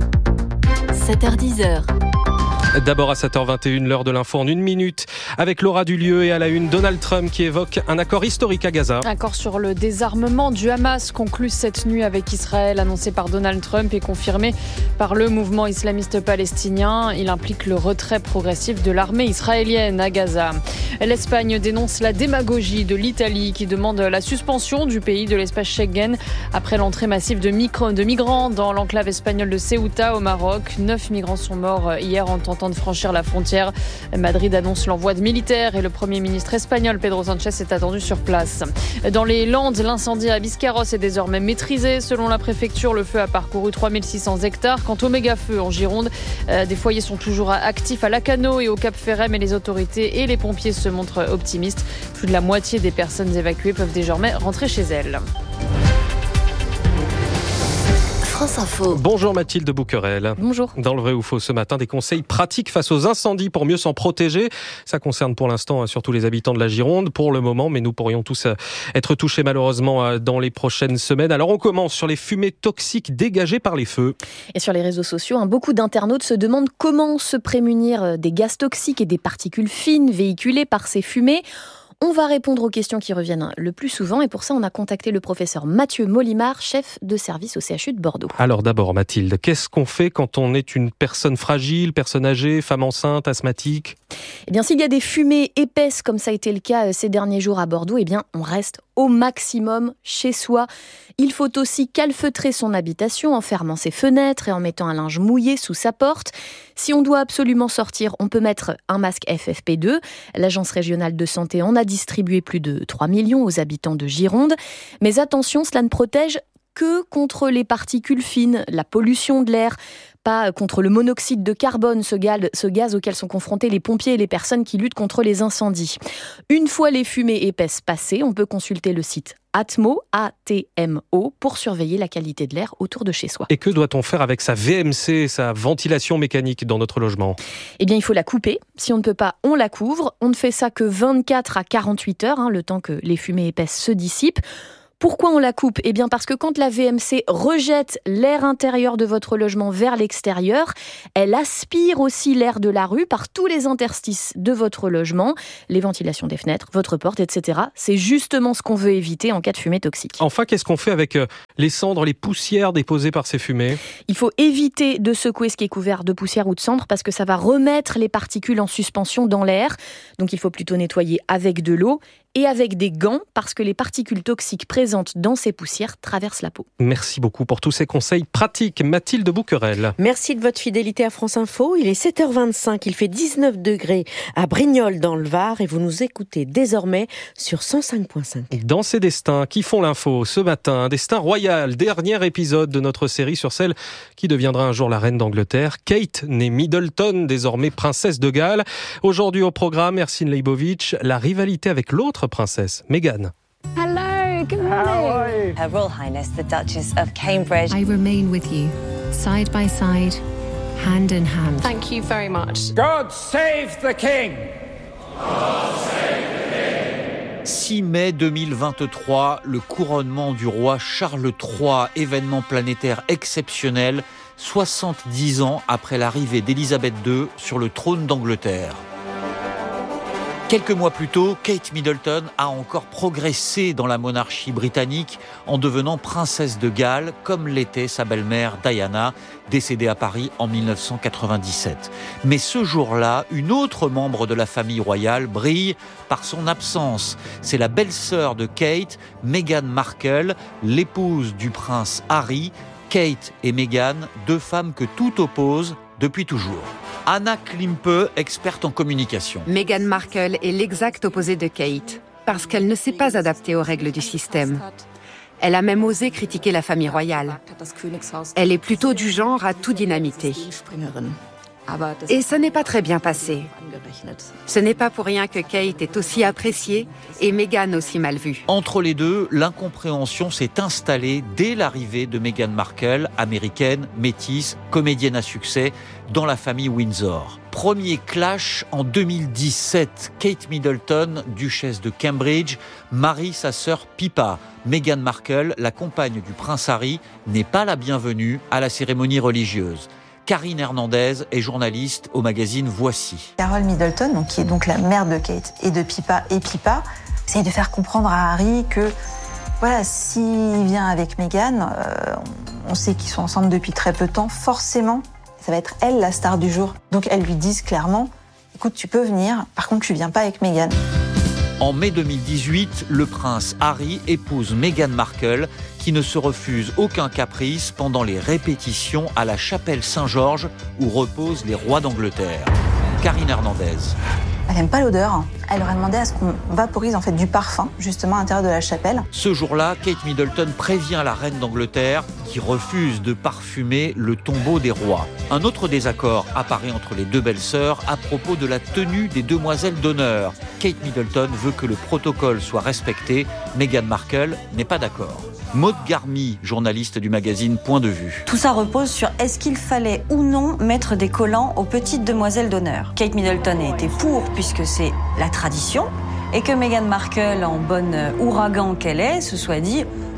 sept heures dix. D'abord à sept heures vingt et une, l'heure de l'info en une minute, avec Laura Dulieu et à la une, Donald Trump qui évoque un accord historique à Gaza. Accord sur le désarmement du Hamas conclu cette nuit avec Israël, annoncé par Donald Trump et confirmé par le mouvement islamiste palestinien. Il implique le retrait progressif de l'armée israélienne à Gaza. L'Espagne dénonce la démagogie de l'Italie qui demande la suspension du pays de l'espace Schengen après l'entrée massive de, micro- de migrants dans l'enclave espagnole de Ceuta au Maroc. Neuf migrants sont morts hier en tentant de franchir la frontière. Madrid annonce l'envoi de militaires et le Premier ministre espagnol Pedro Sánchez est attendu sur place. Dans les Landes, l'incendie à Biscarrosse est désormais maîtrisé. Selon la préfecture, le feu a parcouru trois mille six cents hectares. Quant au méga-feu en Gironde, euh, des foyers sont toujours actifs à Lacanau et au Cap Ferret, mais les autorités et les pompiers se montrent optimistes. Plus de la moitié des personnes évacuées peuvent désormais rentrer chez elles. France Info. Bonjour Mathilde Bouquerel. Bonjour. Dans le vrai ou faux ce matin, des conseils pratiques face aux incendies pour mieux s'en protéger. Ça concerne pour l'instant surtout les habitants de la Gironde pour le moment, mais nous pourrions tous être touchés malheureusement dans les prochaines semaines. Alors on commence sur les fumées toxiques dégagées par les feux. Et sur les réseaux sociaux, hein, beaucoup d'internautes se demandent comment se prémunir des gaz toxiques et des particules fines véhiculées par ces fumées. On va répondre aux questions qui reviennent le plus souvent et pour ça, on a contacté le professeur Mathieu Molimar, chef de service au C H U de Bordeaux. Alors d'abord, Mathilde, qu'est-ce qu'on fait quand on est une personne fragile, personne âgée, femme enceinte, asthmatique ? Eh bien, s'il y a des fumées épaisses, comme ça a été le cas ces derniers jours à Bordeaux, eh bien, on reste au maximum chez soi. Il faut aussi calfeutrer son habitation en fermant ses fenêtres et en mettant un linge mouillé sous sa porte. Si on doit absolument sortir, on peut mettre un masque F F P deux. L'Agence régionale de santé en a distribué plus de trois millions aux habitants de Gironde. Mais attention, cela ne protège que contre les particules fines, la pollution de l'air, pas contre le monoxyde de carbone, ce gaz, ce gaz auquel sont confrontés les pompiers et les personnes qui luttent contre les incendies. Une fois les fumées épaisses passées, on peut consulter le site Atmo, A T M O, pour surveiller la qualité de l'air autour de chez soi. Et que doit-on faire avec sa V M C, sa ventilation mécanique dans notre logement ? Eh bien, il faut la couper. Si on ne peut pas, on la couvre. On ne fait ça que vingt-quatre à quarante-huit heures, hein, le temps que les fumées épaisses se dissipent. Pourquoi on la coupe ? Eh bien parce que quand la V M C rejette l'air intérieur de votre logement vers l'extérieur, elle aspire aussi l'air de la rue par tous les interstices de votre logement, les ventilations des fenêtres, votre porte, et cetera. C'est justement ce qu'on veut éviter en cas de fumée toxique. Enfin, qu'est-ce qu'on fait avec les cendres, les poussières déposées par ces fumées ? Il faut éviter de secouer ce qui est couvert de poussière ou de cendres parce que ça va remettre les particules en suspension dans l'air. Donc il faut plutôt nettoyer avec de l'eau et avec des gants parce que les particules toxiques présentes dans ces poussières traversent la peau. Merci beaucoup pour tous ces conseils pratiques. Mathilde Bouquerel. Merci de votre fidélité à France Info. Il est sept heures vingt-cinq, il fait dix-neuf degrés à Brignoles dans le Var et vous nous écoutez désormais sur cent cinq virgule cinq. Dans ces destins qui font l'info, ce matin, un destin royal, dernier épisode de notre série sur celle qui deviendra un jour la reine d'Angleterre, Kate, née Middleton, désormais princesse de Galles. Aujourd'hui au programme, Ersin Leibovitch, la rivalité avec l'autre princesse, Meghan. Hello, good morning. Her Royal Highness, the Duchess of Cambridge. I remain with you, side by side, hand in hand. Thank you very much. God save the King. God save the King. six mai deux mille vingt-trois, le couronnement du roi Charles trois, événement planétaire exceptionnel, soixante-dix ans après l'arrivée d'Élisabeth deux sur le trône d'Angleterre. Quelques mois plus tôt, Kate Middleton a encore progressé dans la monarchie britannique en devenant princesse de Galles, comme l'était sa belle-mère Diana, décédée à Paris en mille neuf cent quatre-vingt-dix-sept. Mais ce jour-là, une autre membre de la famille royale brille par son absence. C'est la belle-sœur de Kate, Meghan Markle, l'épouse du prince Harry. Kate et Meghan, deux femmes que tout oppose depuis toujours. Anna Klimpe, experte en communication. Meghan Markle est l'exact opposé de Kate, parce qu'elle ne s'est pas adaptée aux règles du système. Elle a même osé critiquer la famille royale. Elle est plutôt du genre à tout dynamiter. Et ça n'est pas très bien passé. Ce n'est pas pour rien que Kate est aussi appréciée et Meghan aussi mal vue. Entre les deux, l'incompréhension s'est installée dès l'arrivée de Meghan Markle, américaine, métisse, comédienne à succès, dans la famille Windsor. Premier clash en deux mille dix-sept. Kate Middleton, duchesse de Cambridge, marie sa sœur Pippa. Meghan Markle, la compagne du prince Harry, n'est pas la bienvenue à la cérémonie religieuse. Karine Hernandez est journaliste au magazine Voici. Carole Middleton, donc, qui est donc la mère de Kate et de Pippa et Pippa, essaye de faire comprendre à Harry que voilà, s'il vient avec Meghan, euh, on sait qu'ils sont ensemble depuis très peu de temps, forcément, ça va être elle la star du jour. Donc elles lui disent clairement, écoute, tu peux venir, par contre tu viens pas avec Meghan. En mai deux mille dix-huit, le prince Harry épouse Meghan Markle, qui ne se refuse aucun caprice pendant les répétitions à la chapelle Saint-Georges où reposent les rois d'Angleterre. Karine Hernandez. Elle n'aime pas l'odeur. Elle leur a demandé à ce qu'on vaporise en fait du parfum, justement à l'intérieur de la chapelle. Ce jour-là, Kate Middleton prévient la reine d'Angleterre qui refuse de parfumer le tombeau des rois. Un autre désaccord apparaît entre les deux belles-sœurs à propos de la tenue des demoiselles d'honneur. Kate Middleton veut que le protocole soit respecté. Meghan Markle n'est pas d'accord. Maud Garmy, journaliste du magazine Point de Vue. Tout ça repose sur est-ce qu'il fallait ou non mettre des collants aux petites demoiselles d'honneur. Kate Middleton a été pour, puisque c'est la tradition, et que Meghan Markle, en bonne ouragan qu'elle est, se soit dit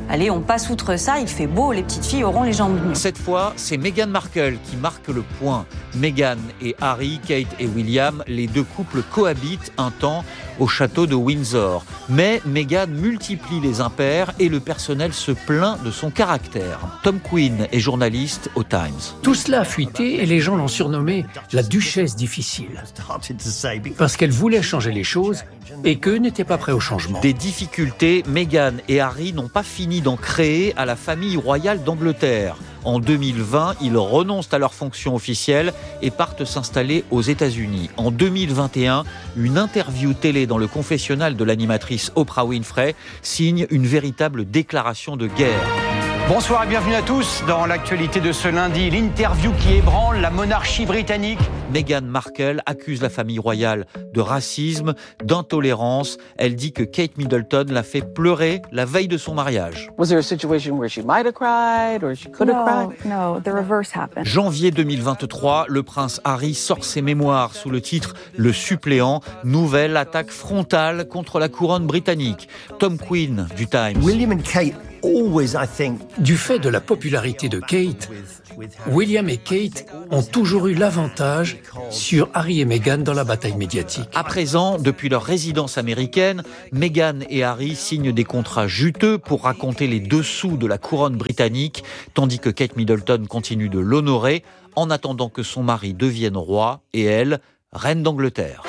allez, on passe outre ça, il fait beau, les petites filles auront les jambes nues. Cette fois, c'est Meghan Markle qui marque le point. Meghan et Harry, Kate et William, les deux couples cohabitent un temps au château de Windsor. Mais Meghan multiplie les impairs et le personnel se plaint de son caractère. Tom Quinn est journaliste au Times. Tout cela a fuité et les gens l'ont surnommée la duchesse difficile. Parce qu'elle voulait changer les choses et qu'eux n'étaient pas prêts au changement. Des difficultés, Meghan et Harry n'ont pas fini d'en créer à la famille royale d'Angleterre. En deux mille vingt, ils renoncent à leur fonction officielle et partent s'installer aux États-Unis. En deux mille vingt et un, une interview télé dans le confessionnal de l'animatrice Oprah Winfrey signe une véritable déclaration de guerre. Bonsoir et bienvenue à tous dans l'actualité de ce lundi, l'interview qui ébranle la monarchie britannique. Meghan Markle accuse la famille royale de racisme, d'intolérance. Elle dit que Kate Middleton l'a fait pleurer la veille de son mariage. Was there a situation where she might have cried or she could have cried? No, no, the reverse happened. Janvier deux mille vingt-trois, le prince Harry sort ses mémoires sous le titre Le suppléant, nouvelle attaque frontale contre la couronne britannique. Tom Quinn du Times. William and Kate always, I think. Du fait de la popularité de Kate, William et Kate ont toujours eu l'avantage sur Harry et Meghan dans la bataille médiatique. À présent, depuis leur résidence américaine, Meghan et Harry signent des contrats juteux pour raconter les dessous de la couronne britannique, tandis que Kate Middleton continue de l'honorer en attendant que son mari devienne roi et elle, reine d'Angleterre.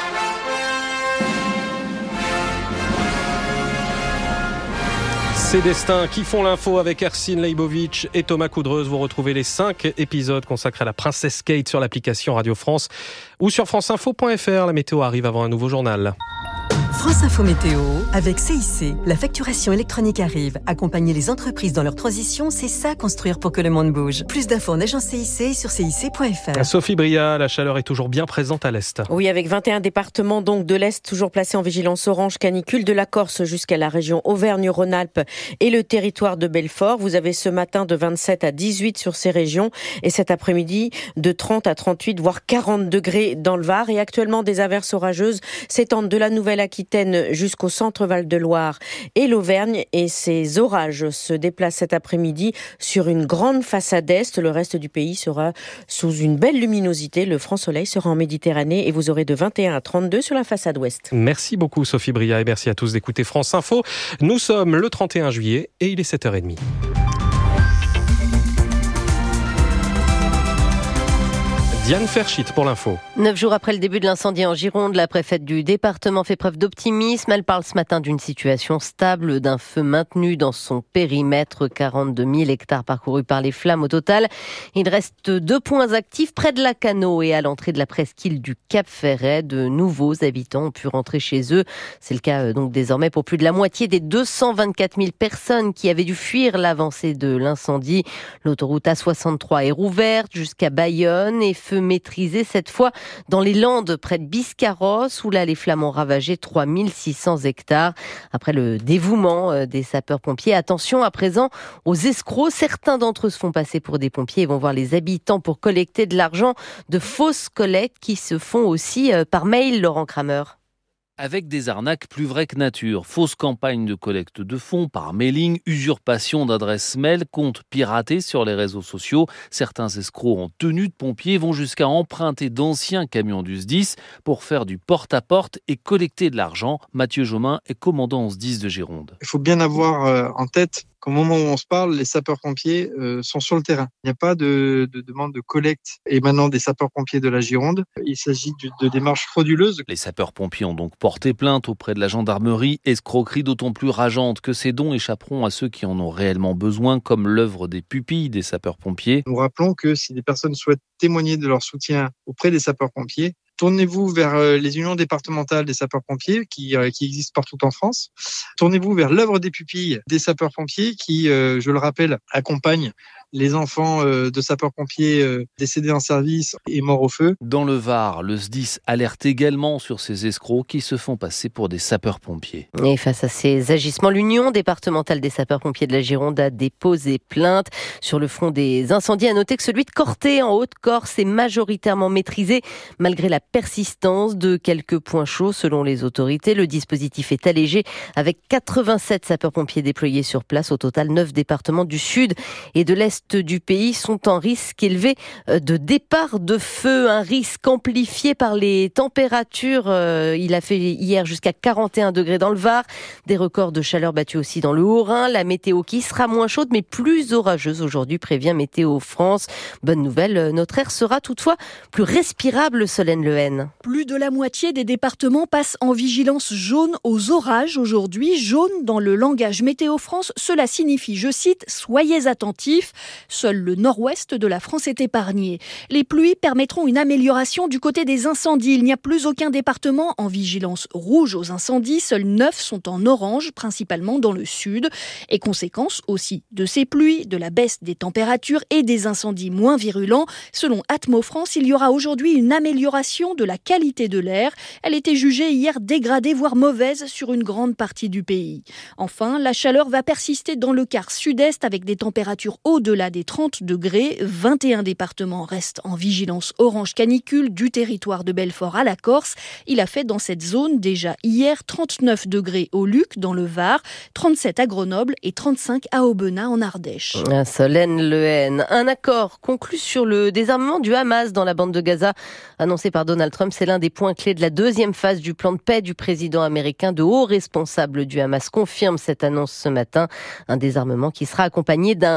Ces destins qui font l'info avec Ercine Leibovitch et Thomas Coudreuse. Vous retrouvez les cinq épisodes consacrés à la princesse Kate sur l'application Radio France ou sur franceinfo point f r. La météo arrive avant un nouveau journal. France Info Météo, avec C I C, la facturation électronique arrive. Accompagner les entreprises dans leur transition, c'est ça construire pour que le monde bouge. Plus d'infos en agence C I C sur c i c point f r. Sophie Bria, la chaleur est toujours bien présente à l'Est. Oui, avec vingt et un départements donc de l'Est toujours placés en vigilance orange canicule, de la Corse jusqu'à la région Auvergne-Rhône-Alpes et le territoire de Belfort. Vous avez ce matin de vingt-sept à dix-huit sur ces régions et cet après-midi de trente à trente-huit voire quarante degrés dans le Var. Et actuellement des averses orageuses s'étendent de la Nouvelle-Aquitaine jusqu'au centre Val-de-Loire et l'Auvergne, et ces orages se déplacent cet après-midi sur une grande façade est. Le reste du pays sera sous une belle luminosité. Le franc soleil sera en Méditerranée et vous aurez de vingt et un à trente-deux sur la façade ouest. Merci beaucoup Sophie Bria et merci à tous d'écouter France Info. Nous sommes le trente et un juillet et il est sept heures trente. Diane Ferchit pour l'info. Neuf jours après le début de l'incendie en Gironde, la préfète du département fait preuve d'optimisme. Elle parle ce matin d'une situation stable, d'un feu maintenu dans son périmètre. quarante-deux mille hectares parcourus par les flammes au total. Il reste deux points actifs près de Lacanau et à l'entrée de la presqu'île du Cap-Ferret. De nouveaux habitants ont pu rentrer chez eux. C'est le cas donc désormais pour plus de la moitié des deux cent vingt-quatre mille personnes qui avaient dû fuir l'avancée de l'incendie. L'autoroute A soixante-trois est rouverte jusqu'à Bayonne et feu maîtrisé cette fois dans les Landes près de Biscarrosse où là les flammes ont ravagé trois mille six cents hectares. Après le dévouement des sapeurs-pompiers, attention à présent aux escrocs. Certains d'entre eux se font passer pour des pompiers et vont voir les habitants pour collecter de l'argent. De fausses collectes qui se font aussi par mail, Laurent Kramer. Avec des arnaques plus vraies que nature. Fausses campagnes de collecte de fonds par mailing, usurpation d'adresses mail, comptes piratés sur les réseaux sociaux. Certains escrocs en tenue de pompiers vont jusqu'à emprunter d'anciens camions du S D I S pour faire du porte-à-porte et collecter de l'argent. Mathieu Jomain est commandant au S D I S de Gironde. Il faut bien avoir en tête qu'au moment où on se parle, les sapeurs-pompiers euh, sont sur le terrain. Il n'y a pas de, de demande de collecte émanant des sapeurs-pompiers de la Gironde. Il s'agit de, de démarches frauduleuses. Les sapeurs-pompiers ont donc porté plainte auprès de la gendarmerie. Escroquerie d'autant plus rageante que ces dons échapperont à ceux qui en ont réellement besoin, comme l'œuvre des pupilles des sapeurs-pompiers. Nous rappelons que si des personnes souhaitent témoigner de leur soutien auprès des sapeurs-pompiers, tournez-vous vers les unions départementales des sapeurs-pompiers qui, qui existent partout en France. Tournez-vous vers l'œuvre des pupilles des sapeurs-pompiers qui, je le rappelle, accompagnent les enfants euh, de sapeurs-pompiers euh, décédés en service et morts au feu. Dans le Var, le S D I S alerte également sur ces escrocs qui se font passer pour des sapeurs-pompiers. Et face à ces agissements, l'Union départementale des sapeurs-pompiers de la Gironde a déposé plainte. Sur le front des incendies, à noter que celui de Corté en Haute-Corse est majoritairement maîtrisé malgré la persistance de quelques points chauds selon les autorités. Le dispositif est allégé avec quatre-vingt-sept sapeurs-pompiers déployés sur place. Au total, neuf départements du sud et de l'est du pays sont en risque élevé de départ de feu. Un risque amplifié par les températures. Il a fait hier jusqu'à quarante et un degrés dans le Var. Des records de chaleur battus aussi dans le Haut-Rhin. La météo qui sera moins chaude mais plus orageuse aujourd'hui, prévient Météo France. Bonne nouvelle, notre air sera toutefois plus respirable, Solène Lehen. Plus de la moitié des départements passent en vigilance jaune aux orages aujourd'hui. Jaune dans le langage Météo France, cela signifie, je cite, « Soyez attentifs ». Seul le nord-ouest de la France est épargné. Les pluies permettront une amélioration du côté des incendies. Il n'y a plus aucun département en vigilance rouge aux incendies. Seuls neuf sont en orange, principalement dans le sud. Et conséquence aussi de ces pluies, de la baisse des températures et des incendies moins virulents. Selon Atmo France, il y aura aujourd'hui une amélioration de la qualité de l'air. Elle était jugée hier dégradée, voire mauvaise sur une grande partie du pays. Enfin, la chaleur va persister dans le quart sud-est avec des températures au-delà des trente degrés. vingt et un départements restent en vigilance orange canicule du territoire de Belfort à la Corse. Il a fait dans cette zone déjà hier trente-neuf degrés au Luc dans le Var, trente-sept à Grenoble et trente-cinq à Aubenas en Ardèche. Solène Lehen. Un accord conclu sur le désarmement du Hamas dans la bande de Gaza, annoncé par Donald Trump. C'est l'un des points clés de la deuxième phase du plan de paix du président américain. De hauts responsables du Hamas confirment cette annonce ce matin. Un désarmement qui sera accompagné d'un